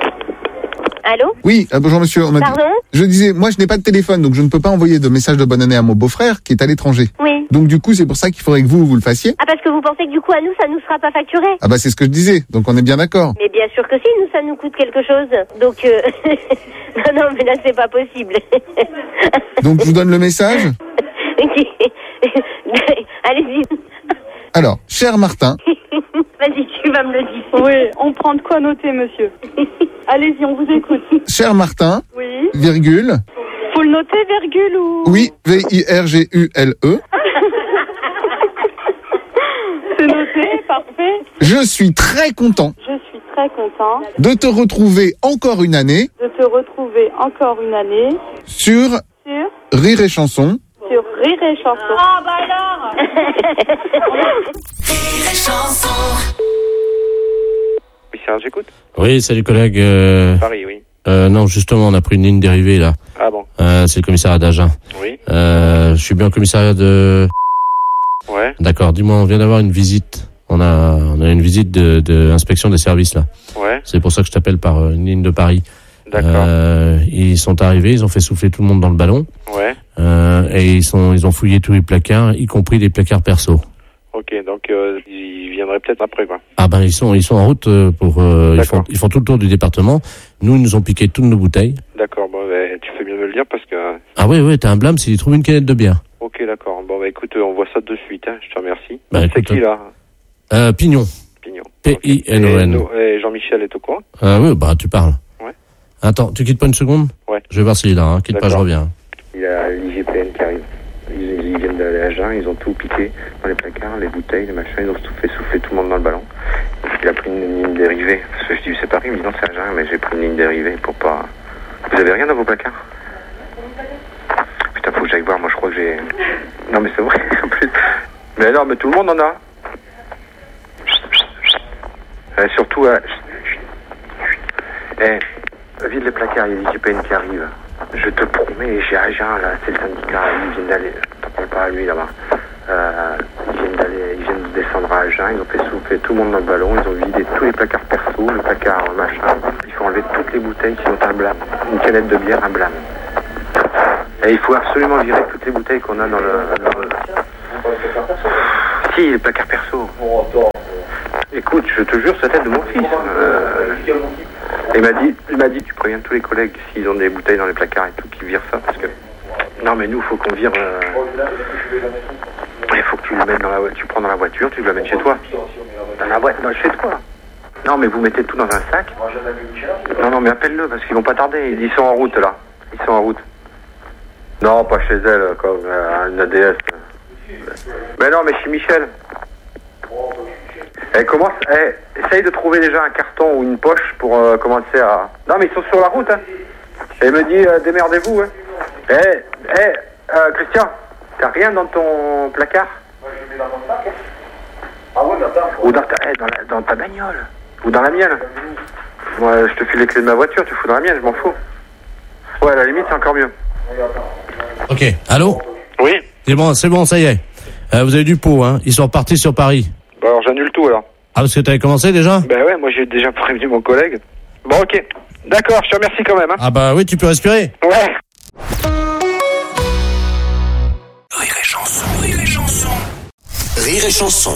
Allô? Oui, euh, bonjour monsieur. On m'a dit- Pardon? Je disais, moi je n'ai pas de téléphone, donc je ne peux pas envoyer de message de bonne année à mon beau-frère qui est à l'étranger. Oui. Donc du coup c'est pour ça qu'il faudrait que vous, vous le fassiez. Ah, parce que vous pensez que du coup, à nous, ça nous sera pas facturé? Ah bah c'est ce que je disais, donc on est bien d'accord. Mais bien sûr que si, nous, ça nous coûte quelque chose. Donc, euh... non, non, mais là, c'est pas possible. Donc je vous donne le message. Allez-y. Alors, cher Martin, Vas-y, tu vas me le dire. Oui, on prend de quoi noter, monsieur. Allez-y, on vous écoute. cher Martin, Oui. virgule, Faut le noter, virgule ou... oui, V I R G U L E, C'est noté, parfait. je suis très content Je suis très content de te retrouver encore une année de te retrouver encore une année sur sur, Rire et Chanson. sur Rire et Chanson. Ah, bah alors. Oui, Serge, j'écoute. Oui, salut collègue. Euh... Paris, oui. Euh, non, justement, on a pris une ligne dérivée là. Ah bon. Euh, c'est le commissariat d'Agen. Oui. Euh, je suis bien au commissariat de... Ouais. D'accord, dis-moi, on vient d'avoir une visite. On a, on a une visite de, de inspection des services là. Ouais. C'est pour ça que je t'appelle par euh, une ligne de Paris. D'accord. Euh, ils sont arrivés, ils ont fait souffler tout le monde dans le ballon. Ouais. Euh, et ils sont, ils ont fouillé tous les placards, y compris les placards perso. Ok, donc euh, ils viendraient peut-être après, quoi. Ah ben ils sont, ils sont en route euh, pour, euh, ils D'accord. font, ils font tout le tour du département. Nous, ils nous ont piqué toutes nos bouteilles. D'accord, bon, bah, tu fais bien de me le dire parce que... Ah oui, oui, t'as un blâme s'ils trouvent une canette de bière. Ok, d'accord. Bon, bah écoute, euh, on voit ça de suite, hein. Je te remercie. Bah, C'est écoute, qui, là? Euh, Pignon. Pignon. P I N O Et, N. nous- et Jean-Michel est au courant? Ah oui, bah tu parles. Ouais. Attends, tu quittes pas une seconde? Ouais. Je vais voir s'il est là, hein. Quitte pas, je D'accord. reviens. Il y a l'I G P N qui arrive. Ils, ils viennent d'aller à Agen, ils ont tout piqué dans les placards, les bouteilles, les machins, ils ont tout fait souffler tout le monde dans le ballon. Il a pris une ligne dérivée. Parce que je dis c'est Paris, il me dit non c'est Agen, mais j'ai pris une ligne dérivée pour pas... Vous avez rien dans vos placards? Putain, faut que j'aille voir, moi je crois que que j'ai... Non, mais c'est vrai, en plus. Mais non, mais tout le monde en a. Et surtout, euh... eh, vide les placards, il y a des G P N qui arrivent. Je te promets, j'ai Agen, là, c'est le syndicat, ils viennent d'aller... T'en parles pas à lui, là-bas. Euh, ils viennent d'aller, ils viennent de descendre à Agen, ils ont fait souffler tout le monde dans le ballon, ils ont vidé tous les placards perso, le placard machin. Il faut enlever toutes les bouteilles qui sont un blâme. Une canette de bière, un blâme. Et il faut absolument virer toutes les bouteilles qu'on a dans le... Dans le... Si, les placards perso. Écoute, je te jure, c'est la tête de mon fils. Euh... Il m'a dit, il m'a dit, tu préviens tous les collègues s'ils ont des bouteilles dans les placards et tout, qu'ils virent ça, parce que... Non, mais nous, il faut qu'on vire... Euh... Il faut que tu le mettes dans la voiture, tu prends dans la voiture, tu le mets chez toi. Dans la boîte, dans chez toi. Non, mais vous mettez tout dans un sac. Non, non, mais appelle-le, parce qu'ils vont pas tarder. Ils sont en route, là. Ils sont en route. Non, pas chez elle, comme euh, une A D S. Mais non, mais chez Michel. Eh, commence, eh, essaye de trouver déjà un carton ou une poche pour euh, commencer à... Non, mais ils sont sur la route, hein. Et il me dit, euh, démerdez-vous, hein. Eh, eh, euh, Christian, t'as rien dans ton placard? Moi, je le mets dans mon sac, hein. Ah ouais, dans ta... Ou dans ta, eh, dans, la, dans ta bagnole. Ou dans la mienne. Moi, je te file les clés de ma voiture, tu fous dans la mienne, je m'en fous. Ouais, à la limite, c'est encore mieux. Ok, allô? Oui. C'est bon, c'est bon, ça y est. Euh, vous avez du pot, hein. Ils sont repartis sur Paris. Bon, alors j'annule tout, alors. Ah, parce que t'avais commencé déjà? Ben ouais, moi j'ai déjà prévenu mon collègue. Bon, ok. D'accord, je te remercie quand même, hein. Ah bah oui, tu peux respirer. Ouais. Rire et chanson, rire et chanson. Rire et chanson.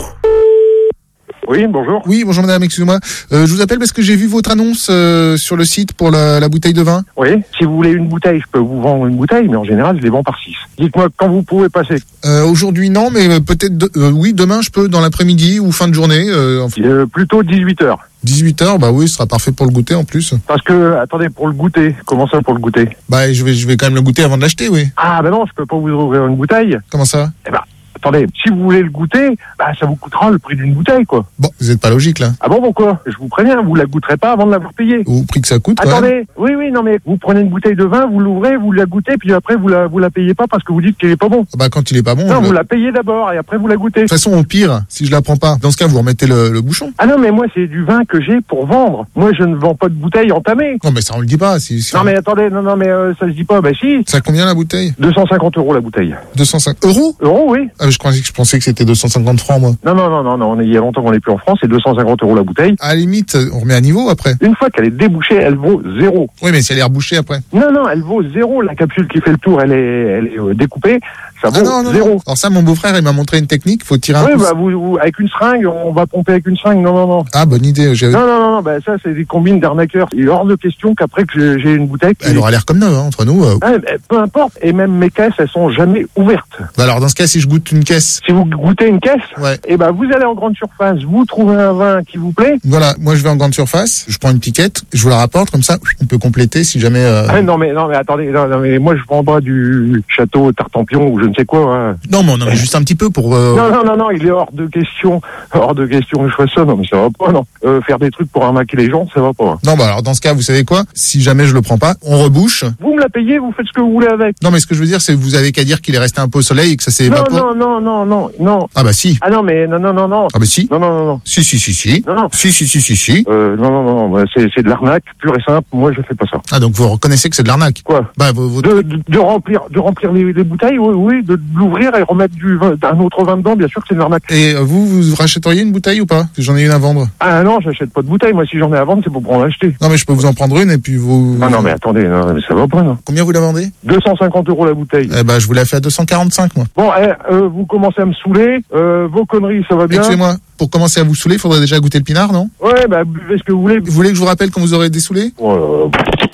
Oui, bonjour. Oui, bonjour madame, excusez-moi. Euh, je vous appelle parce que j'ai vu votre annonce euh, sur le site pour la, la bouteille de vin. Oui, si vous voulez une bouteille, je peux vous vendre une bouteille, mais en général, je les vends par six. Dites-moi quand vous pouvez passer. Euh, aujourd'hui non, mais peut-être, de, euh, oui, demain je peux, dans l'après-midi ou fin de journée. Euh, enfin... euh, plutôt dix-huit heures. dix-huit heures, bah oui, ce sera parfait pour le goûter en plus. Parce que, attendez, pour le goûter, comment ça pour le goûter? Bah je vais, je vais quand même le goûter avant de l'acheter, oui. Ah ben non, je peux pas vous ouvrir une bouteille. Comment ça? Eh ben, attendez, si vous voulez le goûter, bah ça vous coûtera le prix d'une bouteille, quoi. Bon, vous êtes pas logique là. Ah bon, pourquoi? Je vous préviens, vous la goûterez pas avant de l'avoir payée. Au prix que ça coûte, quand Attendez, même. oui, oui, non mais vous prenez une bouteille de vin, vous l'ouvrez, vous la goûtez, puis après vous la, vous la payez pas parce que vous dites qu'il est pas bon. Bah quand il est pas bon... Non, je... vous la payez d'abord et après vous la goûtez. De toute façon, au pire, si je la prends pas, dans ce cas, vous remettez le, le bouchon. Ah non, mais moi c'est du vin que j'ai pour vendre. Moi je ne vends pas de bouteille entamée. Non mais ça on le dit pas. Si, si non on... mais attendez, non, non mais euh, ça se dit pas, bah si. Ça combien la bouteille? deux cent cinquante euros la bouteille. deux cent cinquante euros? Euros, oui. Ah, je, pensais, je pensais que c'était deux cent cinquante francs, moi. Non, non, non, non, non, il y a longtemps qu'on n'est plus en France, c'est deux cent cinquante euros la bouteille. À la limite, on remet à niveau après. Une fois qu'elle est débouchée, elle vaut zéro. Oui, mais si elle est rebouchée après. Non, non, elle vaut zéro. La capsule qui fait le tour, elle est, elle est euh, découpée. Ça vaut ah non, non, zéro. Non. Alors ça, mon beau-frère, il m'a montré une technique. Faut tirer un oui, coup. bah, vous, vous, avec une seringue, on va pomper avec une seringue. Non, non, non. Ah, bonne idée. J'avais... Non, non, non, non, bah, ça, c'est des combines d'arnaqueurs. Il est hors de question qu'après que j'ai, j'ai une bouteille. Qui... Elle aura l'air comme neuve, hein, entre nous. Euh... Ah, bah, peu importe. Et même mes caisses, elles sont jamais ouvertes. Bah alors, dans ce cas, si je goûte une caisse. Si vous goûtez une caisse. Ouais. Et ben, bah, vous allez en grande surface, vous trouvez un vin qui vous plaît. Voilà. Moi, je vais en grande surface. Je prends une piquette. Je vous la rapporte. Comme ça, on peut compléter si jamais, euh... ah, non, mais, non, mais attendez. Non, non, mais moi, je vends pas du château Tartampion ou je ne sais quoi, hein. Non, mais on en a juste un petit peu pour... Euh... Non, non, non, non, il est hors de question, hors de question que je fasse ça, non, mais ça va pas, non. Euh, faire des trucs pour arnaquer les gens, ça va pas. Non, bah alors dans ce cas, vous savez quoi? Si jamais je le prends pas, on rebouche. Vous me la payez, vous faites ce que vous voulez avec. Non, mais ce que je veux dire, c'est que vous avez qu'à dire qu'il est resté un peu au soleil et que ça s'est non, évaporé. Non, non, non, non, non. Ah bah si. Ah non, mais non, non, non, non. Ah bah si. Non, non, non, non. Si, si, si, si. Non, non. Si, si, si, si, si. Euh, non, non, non, non, c'est, c'est de l'arnaque, pure et simple, moi je fais pas ça. Ah, donc vous reconnaissez que c'est de l'arnaque? Quoi? Bah, vous, vous... De, de, de remplir, de remplir les, les bouteilles, oui, oui, de, de l'ouvrir et remettre du vin, un autre vin dedans, bien sûr que c'est de l'arnaque. Et vous, vous rachèteriez une bouteille ou pas? J'en ai une à vendre. Ah non, j'achète pas de bouteille, moi si j'en ai à vendre, c'est pour en acheter. Non, mais je peux vous en prendre une et puis vous... Ah non, mais attendez, non, mais ça va pas, non. Combien vous la vendez? deux cent cinquante euros la bouteille. Eh ben, je vous la fais à deux cent quarante-cinq, moi. Bon, eh, euh, vous commencez à me saouler, euh, vos conneries, ça va bien. Excusez-moi, pour commencer à vous saouler, il faudrait déjà goûter le pinard, non? Ouais, bah, buvez ce que vous voulez. Vous voulez que je vous rappelle quand vous aurez dessoulé? euh...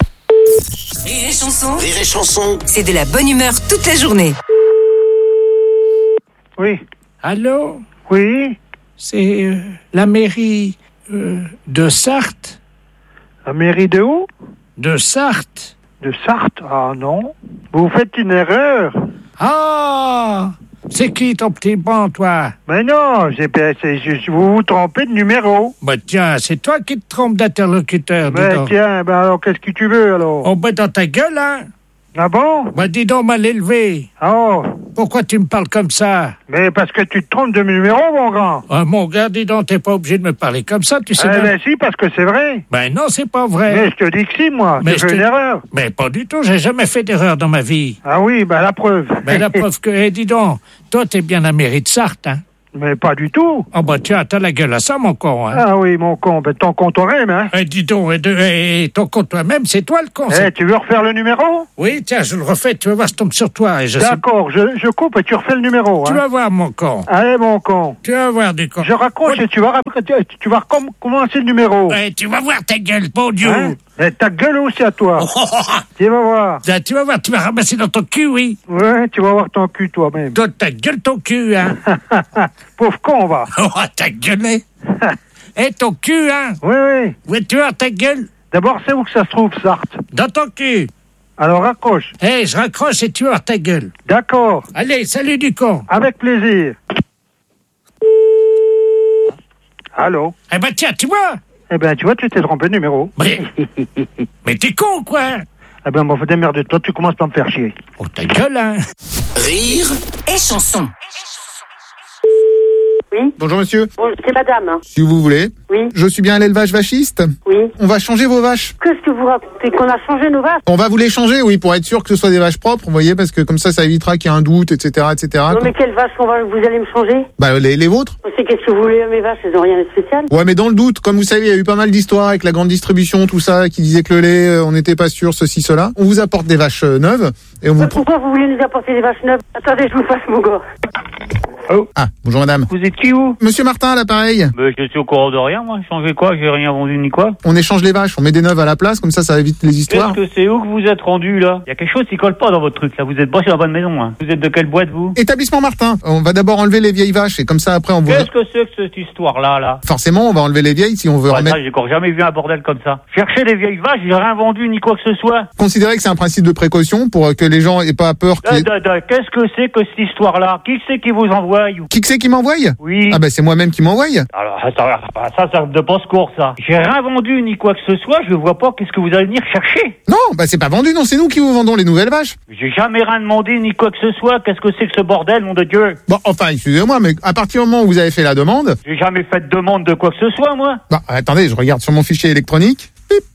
Rire et chanson. Rire et chanson. C'est de la bonne humeur toute la journée. Oui. Allô? Oui. C'est euh, la mairie euh, de Sarthe. La mairie de où? De Sarthe. De Sarthe? Ah non. Vous faites une erreur. Ah! C'est qui ton petit bon, toi? Mais non, c'est, c'est, c'est, vous vous trompez de numéro. Bah tiens, c'est toi qui te trompes d'interlocuteur, dis Mais donc. tiens, ben alors qu'est-ce que tu veux alors? Oh bah dans ta gueule, hein? Ah bon? Bah dis donc, mal élevé. Oh. Pourquoi tu me parles comme ça? Mais parce que tu te trompes de numéro, mon grand. Ah, mon gars, dis donc, t'es pas obligé de me parler comme ça, tu sais Eh bien. ben si, parce que c'est vrai. Ben non, c'est pas vrai. Mais je te dis que si, moi. Mais J'ai je fait te- une erreur. Mais pas du tout, j'ai jamais fait d'erreur dans ma vie. Ah oui, ben la preuve. Ben la preuve que, eh, dis donc, toi t'es bien la mairie de Sarthe, hein? Mais pas du tout. Oh bah tiens, t'as la gueule à ça, mon con, hein? Ah oui, mon con, ben ton con toi-même, hein. Eh, dis donc, et, de, et ton con toi-même, c'est toi le con. Eh, c'est- tu veux refaire le numéro? Oui, tiens, je le refais, tu vas voir, je tombe sur toi. Et je sais- D'accord, je, je coupe et tu refais le numéro, Tu hein. vas voir, mon con. Allez, mon con. Tu vas voir, du con. Je raccroche et tu vas, rap- tu, tu vas recom- commencer le numéro. Eh, tu vas voir ta gueule, bon Dieu. Hein? Et ta gueule aussi à toi. Tu vas voir. Ah, tu vas voir, tu vas ramasser dans ton cul, oui. Ouais, tu vas voir ton cul toi-même. Toi, ta gueule, ton cul, hein. Pauvre con, va. Oh, ta gueule, eh. Eh, ton cul, hein. Oui, oui. Où tu as ta gueule? D'abord, c'est où que ça se trouve, Sarthe? Dans ton cul. Alors raccroche. Eh, je raccroche et tu vas voir ta gueule. D'accord. Allez, salut du con. Avec plaisir. Allô? Eh ben tiens, tu vois. Eh ben, tu vois, tu t'es trompé de numéro. Mais, mais t'es con, quoi. Eh ben, bon, faut démerder. Toi, tu commences par me faire chier. Oh, ta gueule, hein. Rire et chanson. Oui. Bonjour monsieur. Bon, c'est madame. Si vous voulez. Oui. Je suis bien à l'élevage vachiste. Oui. On va changer vos vaches. Qu'est-ce que vous racontez? Qu'on a changé nos vaches? On va vous les changer, oui, pour être sûr que ce soit des vaches propres, vous voyez, parce que comme ça, ça évitera qu'il y ait un doute, et cetera, et cetera. Non, mais quelles vaches qu'on va, vous allez me changer? Bah, les, les vôtres. C'est qu'est-ce que vous voulez à mes vaches? Elles ont rien de spécial. Ouais, mais dans le doute, comme vous savez, il y a eu pas mal d'histoires avec la grande distribution, tout ça, qui disait que le lait, euh, on n'était pas sûr, ceci, cela. On vous apporte des vaches euh, neuves, et on vous... Mais pourquoi vous voulez nous apporter des vaches neuves? Attendez, je vous passe mon gars. Ah, bonjour madame. Vous êtes qui, vous? Monsieur Martin, à l'appareil. Mais je suis au courant de rien, moi. Changer quoi? J'ai rien vendu ni quoi. On échange les vaches, on met des neuves à la place, comme ça, ça évite les histoires. Qu'est-ce que c'est? Où que vous êtes rendu, là? Il y a quelque chose qui colle pas dans votre truc, là. Vous êtes pas sur la bonne maison, hein. Vous êtes de quelle boîte, vous? Établissement Martin. On va d'abord enlever les vieilles vaches, et comme ça, après, on vous... Qu'est-ce que c'est que cette histoire-là, là? Forcément, on va enlever les vieilles si on veut Ouais, remettre... ça, j'ai encore jamais vu un bordel comme ça. Chercher des vieilles vaches, j'ai rien vendu ni quoi que ce soit. Considérez que c'est un principe de précaution pour euh, que les gens aient pas peur qu'il y ait- Da, da, da, Qu'est-ce que c'est que cette histoire-là? Qui c'est qui vous envoie? ou- Qui que c'est qui m'envoie? Oui. Ah ben c'est moi-même qui m'envoie. Alors, ça, ça, ça de passe-court, ça. J'ai rien vendu ni quoi que ce soit, je vois pas qu'est-ce que vous allez venir chercher. Non, bah c'est pas vendu, non, c'est nous qui vous vendons les nouvelles vaches. J'ai jamais rien demandé ni quoi que ce soit, qu'est-ce que c'est que ce bordel, nom de Dieu? Bon, enfin, excusez-moi, mais à partir du moment où vous avez fait la demande... J'ai jamais fait de demande de quoi que ce soit, moi. Bah, attendez, je regarde sur mon fichier électronique.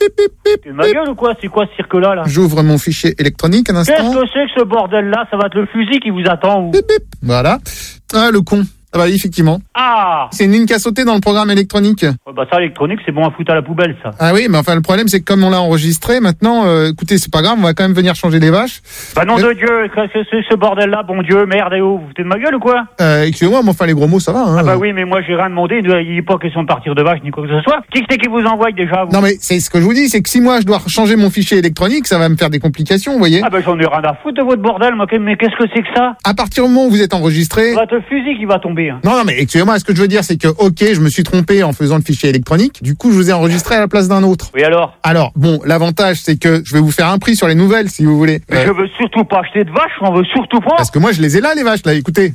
Tu ma gueule ou quoi? C'est quoi ce cirque-là, là? J'ouvre mon fichier électronique un instant. Qu'est-ce que c'est que ce bordel-là? Ça va être le fusil qui vous attend, ou? Voilà. Ah, le con. Ah bah effectivement. Ah! C'est une ligne qui a sauté dans le programme électronique. Ouais, bah ça, électronique, c'est bon à foutre à la poubelle, ça. Ah oui, mais enfin le problème c'est que comme on l'a enregistré, maintenant, euh, écoutez, c'est pas grave, on va quand même venir changer les vaches. Bah nom Mais- de Dieu, qu'est-ce que c'est ce bordel-là, bon Dieu, merde et oh, vous foutez de ma gueule ou quoi? Euh, excusez-moi, mais enfin les gros mots ça va. Hein. Ah bah oui, mais moi j'ai rien demandé, il n'est pas question de partir de vache ni quoi que ce soit. Qui c'est qui vous envoie déjà, vous? Non mais c'est ce que je vous dis, c'est que si moi je dois changer mon fichier électronique, ça va me faire des complications, vous voyez. Ah bah j'en ai rien à foutre de votre bordel, moi, mais qu'est-ce que c'est que ça? À partir du moment où vous êtes enregistré... Ça va être le fusil qui va tomber, hein. Non, non, mais excusez-moi, ce que je veux dire, c'est que, ok, je me suis trompé en faisant le fichier électronique. Du coup, je vous ai enregistré à la place d'un autre. Oui, alors? Alors, bon, l'avantage, c'est que je vais vous faire un prix sur les nouvelles, si vous voulez. Mais Euh, je veux surtout pas acheter de vache, j'en veux surtout pas. Parce que moi, je les ai là, les vaches, là, écoutez.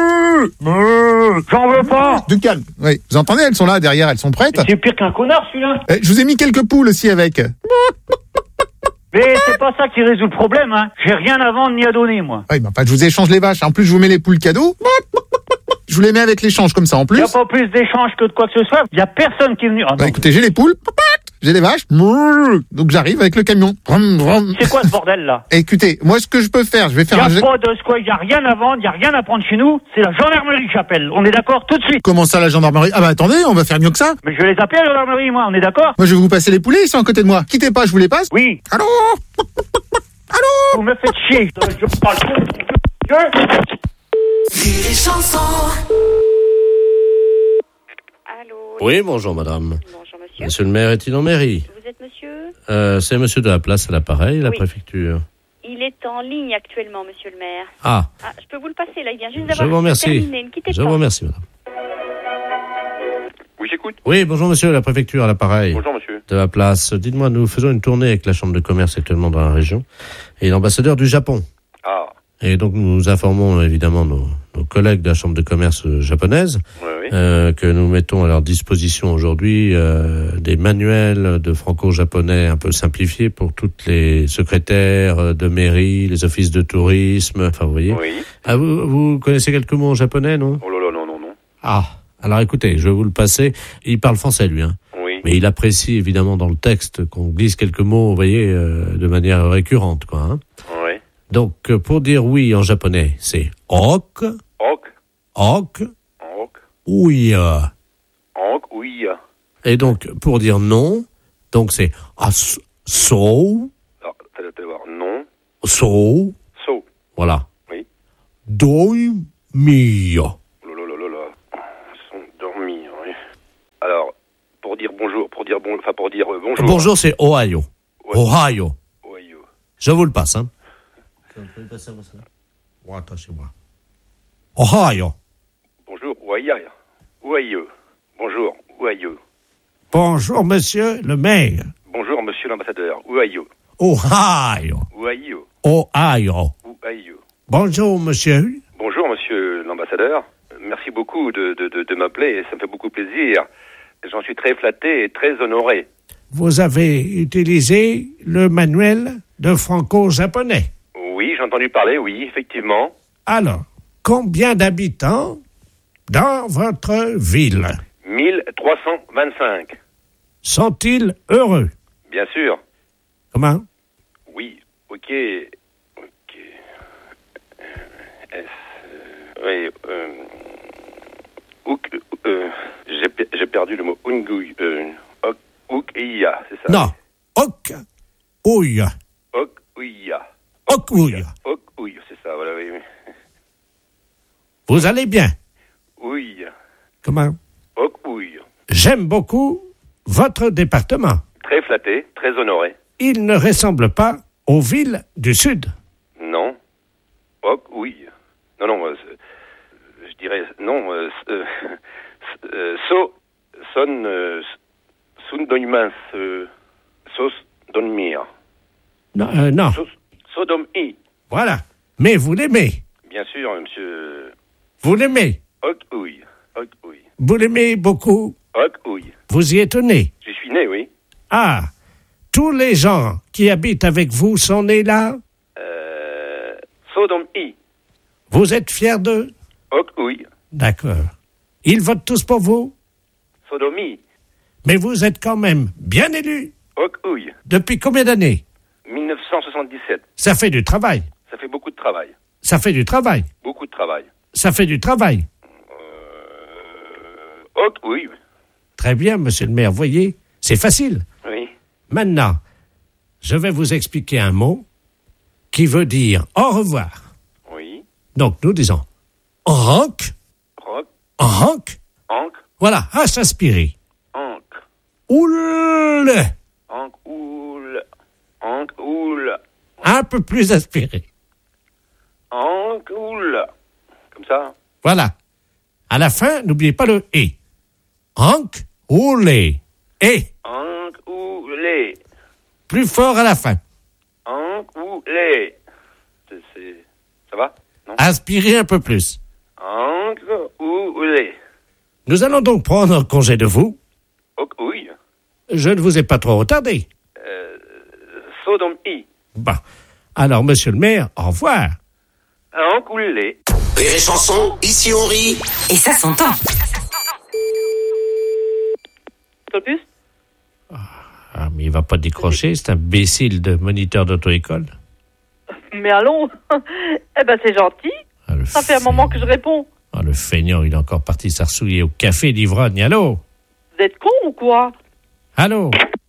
J'en veux pas. Du calme. Oui, vous entendez, elles sont là, derrière, elles sont prêtes. C'est pire qu'un connard, celui-là. Euh, je vous ai mis quelques poules aussi avec. Mais c'est pas ça qui résout le problème, hein. J'ai rien à vendre ni à donner, moi. Oui, bah, enfin, je vous échange les vaches. En plus, je vous mets les poules cadeaux. Je vous les mets avec l'échange comme ça, en plus. Y a pas plus d'échange que de quoi que ce soit. Y a personne qui est venu. Ah, Bah non. écoutez, j'ai les poules, j'ai les vaches, donc j'arrive avec le camion. C'est quoi ce bordel là? Écoutez, moi ce que je peux faire, je vais Y faire a un... pas de ce quoi, y a rien à vendre, y a rien à prendre chez nous. C'est la gendarmerie que j'appelle. On est d'accord tout de suite. Comment ça la gendarmerie? Ah bah attendez, on va faire mieux que ça. Mais je vais les appeler à la gendarmerie, moi. On est d'accord? Moi je vais vous passer les poulets, ils sont à côté de moi. Quittez pas, je vous les passe. Oui. Allô? Vous me faites chier. Je, je parle trop. Je... Les chansons. Oui, bonjour madame. Bonjour monsieur. Monsieur le maire est-il en mairie? Vous êtes monsieur? euh, C'est monsieur de la place à l'appareil, la Oui. préfecture. Il est en ligne actuellement, monsieur le maire. Ah, Ah, je peux vous le passer là, il vient juste je d'avoir vous remercie. terminé. Ne quittez Je pas. vous remercie madame. Oui, j'écoute. Oui, bonjour monsieur, la préfecture à l'appareil. Bonjour, monsieur. De la place. Dites-moi, nous faisons une tournée avec la chambre de commerce actuellement dans la région et l'ambassadeur du Japon. Ah. Et donc nous informons évidemment nos, nos collègues de la chambre de commerce euh, japonaise Ouais, ouais. Oui. euh, que nous mettons à leur disposition aujourd'hui euh, des manuels de franco-japonais un peu simplifiés pour toutes les secrétaires de mairie, les offices de tourisme, enfin vous voyez. Oui. Ah, vous, vous connaissez quelques mots en japonais, non? Oh là là, non, non, non. Ah, alors écoutez, je vais vous le passer. Il parle français, lui, hein. Oui. Mais il apprécie évidemment dans le texte qu'on glisse quelques mots, vous voyez, euh, de manière récurrente, quoi. Hein. Oui. Donc, euh, pour dire oui en japonais, c'est ok, Ok. ok, Ok. ouya. Ok, oui. Et donc, pour dire non, donc c'est as, so, Alors, t'as de voir. Non. so, So. voilà. Oui. Doi mio. Oh là là là là là. Ils sont dormis, oui. Alors, pour dire bonjour, pour dire bon, enfin pour dire euh, bonjour. Bonjour, c'est Ohio. Ouais. Ohio. Ohio. Je vous le passe, hein. Vous pouvez passer à moi, ça. Ouais, attends, chez moi. Ohio. Bonjour, Ohio. Ohio. Bonjour, Ohio. Bonjour, monsieur le maire. Bonjour, monsieur l'ambassadeur. Ohio. Ohio. Ohio. Ohio. Ohio. Bonjour, monsieur. Bonjour, monsieur l'ambassadeur. Merci beaucoup de, de, de, de m'appeler, ça me fait beaucoup plaisir. J'en suis très flatté et très honoré. Vous avez utilisé le manuel de franco-japonais. Oui, j'ai entendu parler, oui, effectivement. Alors, combien d'habitants dans votre ville mille trois cent vingt-cinq. sont-ils heureux? Bien sûr. Comment? Oui, ok. Ok. S. Euh, oui, euh. Ouk, euh, j'ai, j'ai perdu le mot Ungui. Euh, ok, Oukia, c'est ça? Non. Ok. Ouya. Ok, Ouya. Ok, ouya. Ok, Ouya, c'est ça, voilà, oui. oui. Vous allez bien? Oui. Comment? Ok, Ouya. J'aime beaucoup votre département. Très flatté, très honoré. Il ne ressemble pas aux villes du Sud. Non. Ok, oui. Non, non, euh, je dirais non. Euh, euh, euh, so, son, euh, sun doimans, euh, sos dormir. Non. Euh, non. So, sodom i. Voilà. Mais vous l'aimez. Bien sûr, monsieur. Vous l'aimez. Ok, oui. Ok, oui. Vous l'aimez beaucoup. Ok, oui. Vous y êtes né. Je suis né, oui. Ah. Tous les gens qui habitent avec vous sont nés là. Euh, sodom i. Vous êtes fiers d'eux? Ok, oui. D'accord. Ils votent tous pour vous? Sodomie. Mais vous êtes quand même bien élu. Ok, oui. Depuis combien d'années? mille neuf cent soixante-dix-sept. Ça fait du travail. Ça fait beaucoup de travail. Ça fait du travail. Beaucoup de travail. Ça fait du travail. Euh... Ok, oui. Très bien, monsieur le maire. Voyez, c'est facile. Oui. Maintenant, je vais vous expliquer un mot qui veut dire au revoir. Oui. Donc, nous disons rank. Rock. Rank. Anc. Voilà, à s'inspirer. Anc. Oule. Anc. Oul. Anc. Oul. Un peu plus aspiré. Anc. Oul. Comme ça. Voilà. À la fin, n'oubliez pas le et. Rank. Oule. Et. Anc. Oulé. Plus fort à la fin. Anc. Oulé. C'est, c'est... Ça va? Non? Aspirez un peu plus. Anc. Oulé. Nous allons donc prendre congé de vous. Ok, oui. Je ne vous ai pas trop retardé. Euh, Sodom i. Bon. Alors, monsieur le maire, au revoir. Anc. Oulé. Rire et chanson, ici on rit. Et ça s'entend. Plus Ah, mais il va pas décrocher, c'est un imbécile de moniteur d'auto-école. Mais allons. Eh ben, c'est gentil. Ah, le Ça fait un moment que je réponds. Ah, le feignant, il est encore parti s'arsouiller au café d'Ivrogne. Allô? Vous êtes con ou quoi? Allô?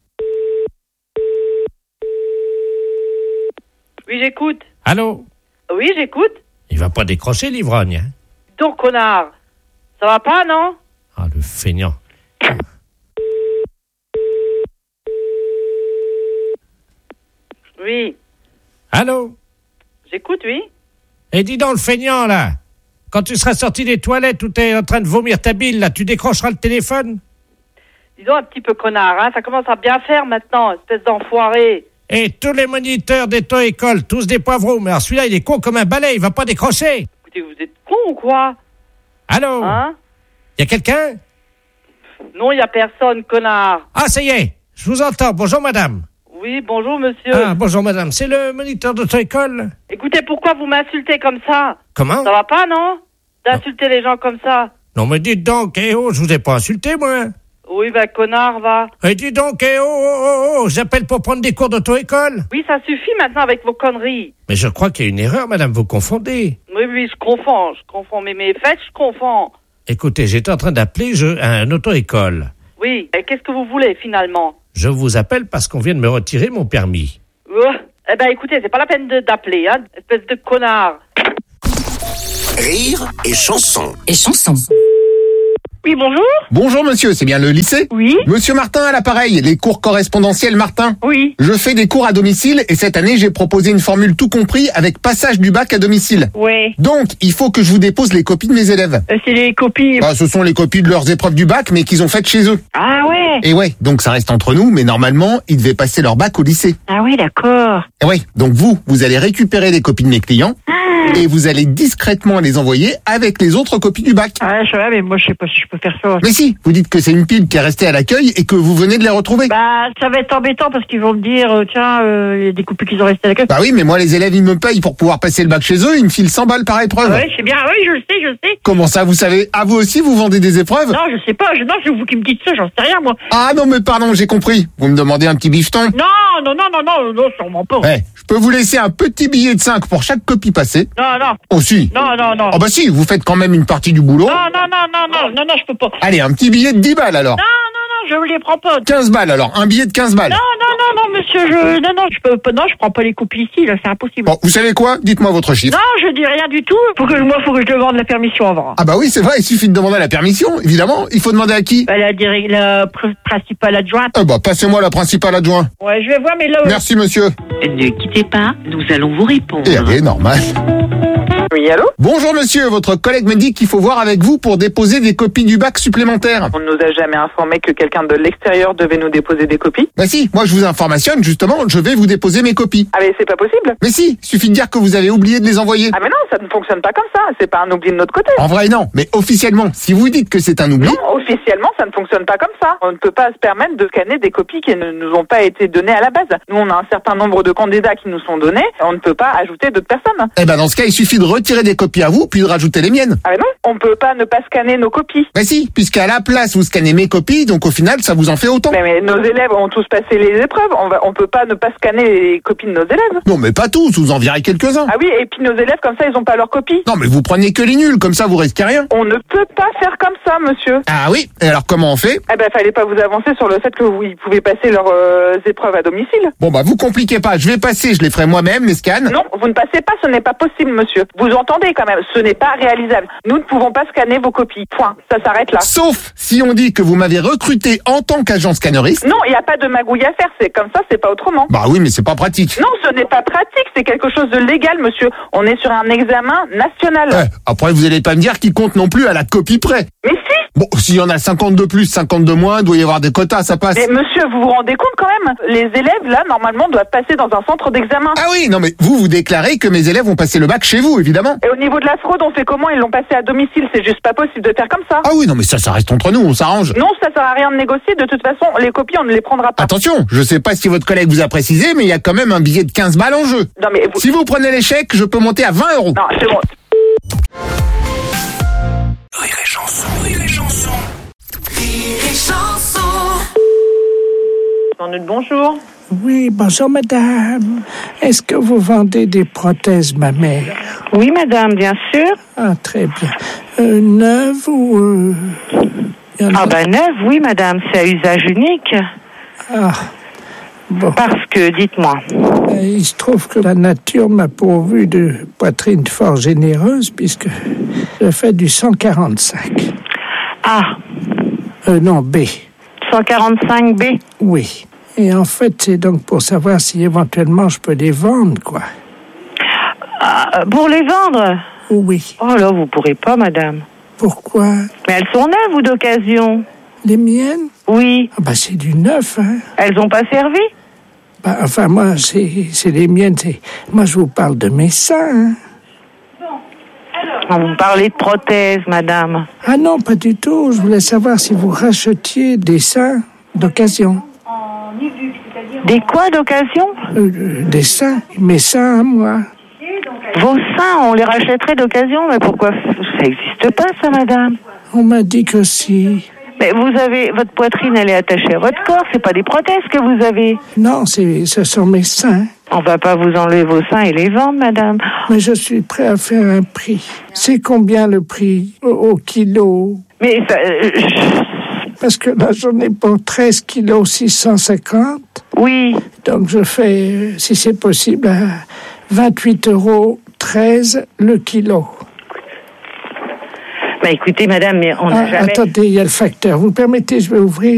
Oui, j'écoute. Allô? Oui, j'écoute. Il va pas décrocher l'Ivrogne, hein? Donc, connard. Ça va pas, non? Ah, le feignant. Oui. Allô? J'écoute, oui. Et dis donc, le feignant, là, quand tu seras sorti des toilettes où t'es en train de vomir ta bile, là, tu décrocheras le téléphone? Dis donc un petit peu connard, hein. Ça commence à bien faire maintenant, espèce d'enfoiré. Et tous les moniteurs d'auto-école, tous des poivreaux. Mais alors celui-là, il est con comme un balai, il va pas décrocher. Écoutez, vous êtes con ou quoi? Allô? Hein? Y a quelqu'un? Non, il n'y a personne, connard. Ah, ça y est, je vous entends. Bonjour, madame. Oui, bonjour, monsieur. Ah, bonjour, madame. C'est le moniteur d'auto-école? Écoutez, pourquoi vous m'insultez comme ça? Comment? Ça va pas, non? D'insulter les gens comme ça. Non, mais dites donc, eh oh, je vous ai pas insulté, moi. Oui, ben, connard, va. Eh, dites donc, eh oh, oh, oh, oh, j'appelle pour prendre des cours d'auto-école. Oui, ça suffit maintenant avec vos conneries. Mais je crois qu'il y a une erreur, madame, vous confondez. Oui, oui, je confonds, je confonds. Mais mes fêtes, je confonds. Écoutez, j'étais en train d'appeler je, un auto-école. Oui, et qu'est-ce que vous voulez, finalement? Je vous appelle parce qu'on vient de me retirer mon permis. Euh, eh ben, écoutez, c'est pas la peine de, d'appeler, hein, espèce de connard. Rire et chanson. Et chanson. Oui, bonjour. Bonjour monsieur, c'est bien le lycée? Oui. Monsieur Martin à l'appareil, les cours correspondentiels Martin. Oui. Je fais des cours à domicile et cette année j'ai proposé une formule tout compris avec passage du bac à domicile. Ouais. Donc, il faut que je vous dépose les copies de mes élèves. Euh, c'est les copies... Bah, ce sont les copies de leurs épreuves du bac mais qu'ils ont faites chez eux. Ah ouais. Et ouais, donc ça reste entre nous, mais normalement, ils devaient passer leur bac au lycée. Ah oui, d'accord. Et ouais, donc vous, vous allez récupérer les copies de mes clients et vous allez discrètement les envoyer avec les autres copies du bac. Ah, je sais, mais moi, je sais pas si je peux faire ça. Mais si, vous dites que c'est une pile qui est restée à l'accueil et que vous venez de les retrouver. Bah, ça va être embêtant parce qu'ils vont me dire, euh, tiens, euh, il y a des copies qui sont restées à l'accueil. Bah oui, mais moi, les élèves, ils me payent pour pouvoir passer le bac chez eux, ils me filent cent balles par épreuve. Ah ouais, c'est bien, oui, je le sais, je le sais. Comment ça, vous savez? Ah, vous aussi, vous vendez des épreuves? Non, je sais pas, je, non, c'est vous qui me dites ça, j'en sais rien, moi. Ah non, mais pardon, j'ai compris. Vous me demandez un petit bifton? Non, non, non, non, non, non, sûrement pas. Ouais, je peux vous laisser un petit billet de cinq pour chaque copie passée. Non, non. Oh si. Non, non, non. Ah bah si, vous faites quand même une partie du boulot. Non, non, non, non, non, non, non, je peux pas. Allez, un petit billet de dix balles alors. Non, non, non, je les prends pas. quinze balles alors, un billet de quinze balles. Non, non, non, non, monsieur, je, non, non, je peux pas, non, je prends pas les copies ici, là, c'est impossible. Bon, vous savez quoi? Dites-moi votre chiffre. Non, je dis rien du tout. Faut que, moi, faut que je demande la permission avant. Ah bah oui, c'est vrai, il suffit de demander la permission, évidemment. Il faut demander à qui? Bah, la, direct, la pr- principale adjointe. Ah bah, passez-moi la principale adjointe. Ouais, je vais voir, mais là... Merci, monsieur. Ne quittez pas, nous allons vous répondre. Et allez, normal. Oui, allô? Bonjour monsieur, votre collègue me dit qu'il faut voir avec vous pour déposer des copies du bac supplémentaires. On ne nous a jamais informé que quelqu'un de l'extérieur devait nous déposer des copies. Bah si, moi je vous informationne, justement, je vais vous déposer mes copies. Ah mais c'est pas possible. Mais si, il suffit de dire que vous avez oublié de les envoyer. Ah mais non, ça ne fonctionne pas comme ça, c'est pas un oubli de notre côté. En vrai non, mais officiellement, si vous dites que c'est un oubli... Non, officiellement ça ne fonctionne pas comme ça. On ne peut pas se permettre de scanner des copies qui ne nous ont pas été données à la base. Nous on a un certain nombre de candidats qui nous sont donnés, on ne peut pas ajouter d'autres personnes. Eh ben dans ce cas, il suffit de retirer des copies à vous, puis de rajouter les miennes. Ah mais non, on peut pas ne pas scanner nos copies. Mais si, puisqu'à la place vous scannez mes copies, donc au final ça vous en fait autant. Mais, mais nos élèves ont tous passé les épreuves, on va, on peut pas ne pas scanner les copies de nos élèves. Non mais pas tous, vous en virez quelques-uns. Ah oui, et puis nos élèves comme ça ils ont pas leurs copies. Non mais vous prenez que les nuls, comme ça vous risquez rien. On ne peut pas faire comme ça, monsieur. Ah oui, et alors comment on fait? Eh ben fallait pas vous avancer sur le fait que vous ils pouvaient passer leurs euh, épreuves à domicile. Bon bah vous compliquez pas, je vais passer, je les ferai moi-même, les scans. Non, vous ne passez pas, ce n'est pas possible, monsieur. Vous entendez quand même, ce n'est pas réalisable. Nous ne pouvons pas scanner vos copies. Point. Ça s'arrête là. Sauf si on dit que vous m'avez recruté en tant qu'agent scanneriste. Non, il n'y a pas de magouille à faire. C'est comme ça, c'est pas autrement. Bah oui, mais c'est pas pratique. Non, ce n'est pas pratique. C'est quelque chose de légal, monsieur. On est sur un examen national. Ouais, après, vous allez pas me dire qu'il compte non plus à la copie près. Mais si. Bon, s'il y en a cinquante de plus, cinquante de moins, il doit y avoir des quotas, ça passe. Mais monsieur, vous vous rendez compte quand même? Les élèves, là, normalement, doivent passer dans un centre d'examen. Ah oui, non mais vous, vous déclarez que mes élèves ont passé le bac chez vous, évidemment. Et au niveau de la fraude, on fait comment? Ils l'ont passé à domicile. C'est juste pas possible de faire comme ça. Ah oui, non mais ça, ça reste entre nous, on s'arrange. Non, ça sert à rien de négocier. De toute façon, les copies, on ne les prendra pas. Attention, je sais pas si votre collègue vous a précisé, mais il y a quand même un billet de quinze balles en jeu. Non mais vous... Si vous prenez l'échec, je peux monter à vingt euros. Non, c'est bon. Rire et chanson, rire et chanson. Rire et chanson. Bonjour. Oui, bonjour madame. Est-ce que vous vendez des prothèses mammaires? Oui, madame, bien sûr. Ah, très bien. Euh, neuves ou... Euh, ah ben neuve, oui, madame, c'est à usage unique. Ah, bon. Parce que, dites-moi. Il se trouve que la nature m'a pourvu de poitrine fort généreuse puisque je fais du cent quarante-cinq. Ah. Euh, non, B. cent quarante-cinq B? Oui. Et en fait, c'est donc pour savoir si éventuellement je peux les vendre, quoi. Ah, pour les vendre? Oui. Oh là, vous pourrez pas, madame. Pourquoi? Mais elles sont neuves ou d'occasion? Les miennes? Oui. Ah bah c'est du neuf, hein. Elles ont pas servi? Bah, enfin, moi, c'est, c'est les miennes. C'est... Moi, je vous parle de mes seins, hein. Bon, alors... Vous parlez de prothèses, madame. Ah non, pas du tout. Je voulais savoir si vous rachetiez des seins d'occasion. Des quoi d'occasion? euh, Des seins, mes seins à moi. Vos seins, on les rachèterait d'occasion, mais pourquoi? Ça n'existe pas, ça, madame. On m'a dit que si. Mais vous avez, votre poitrine, elle est attachée à votre corps, c'est pas des prothèses que vous avez. Non, c'est, ce sont mes seins. On va pas vous enlever vos seins et les vendre, madame. Mais je suis prêt à faire un prix. C'est combien le prix au, au kilo? Mais ça, euh, je... Parce que là, j'en ai pour treize kilos six cent cinquante. Oui. Donc je fais, si c'est possible, à vingt-huit euros treize le kilo. Bah écoutez, madame, mais on n'a ah, jamais... Attendez, il y a le facteur. Vous permettez, je vais ouvrir.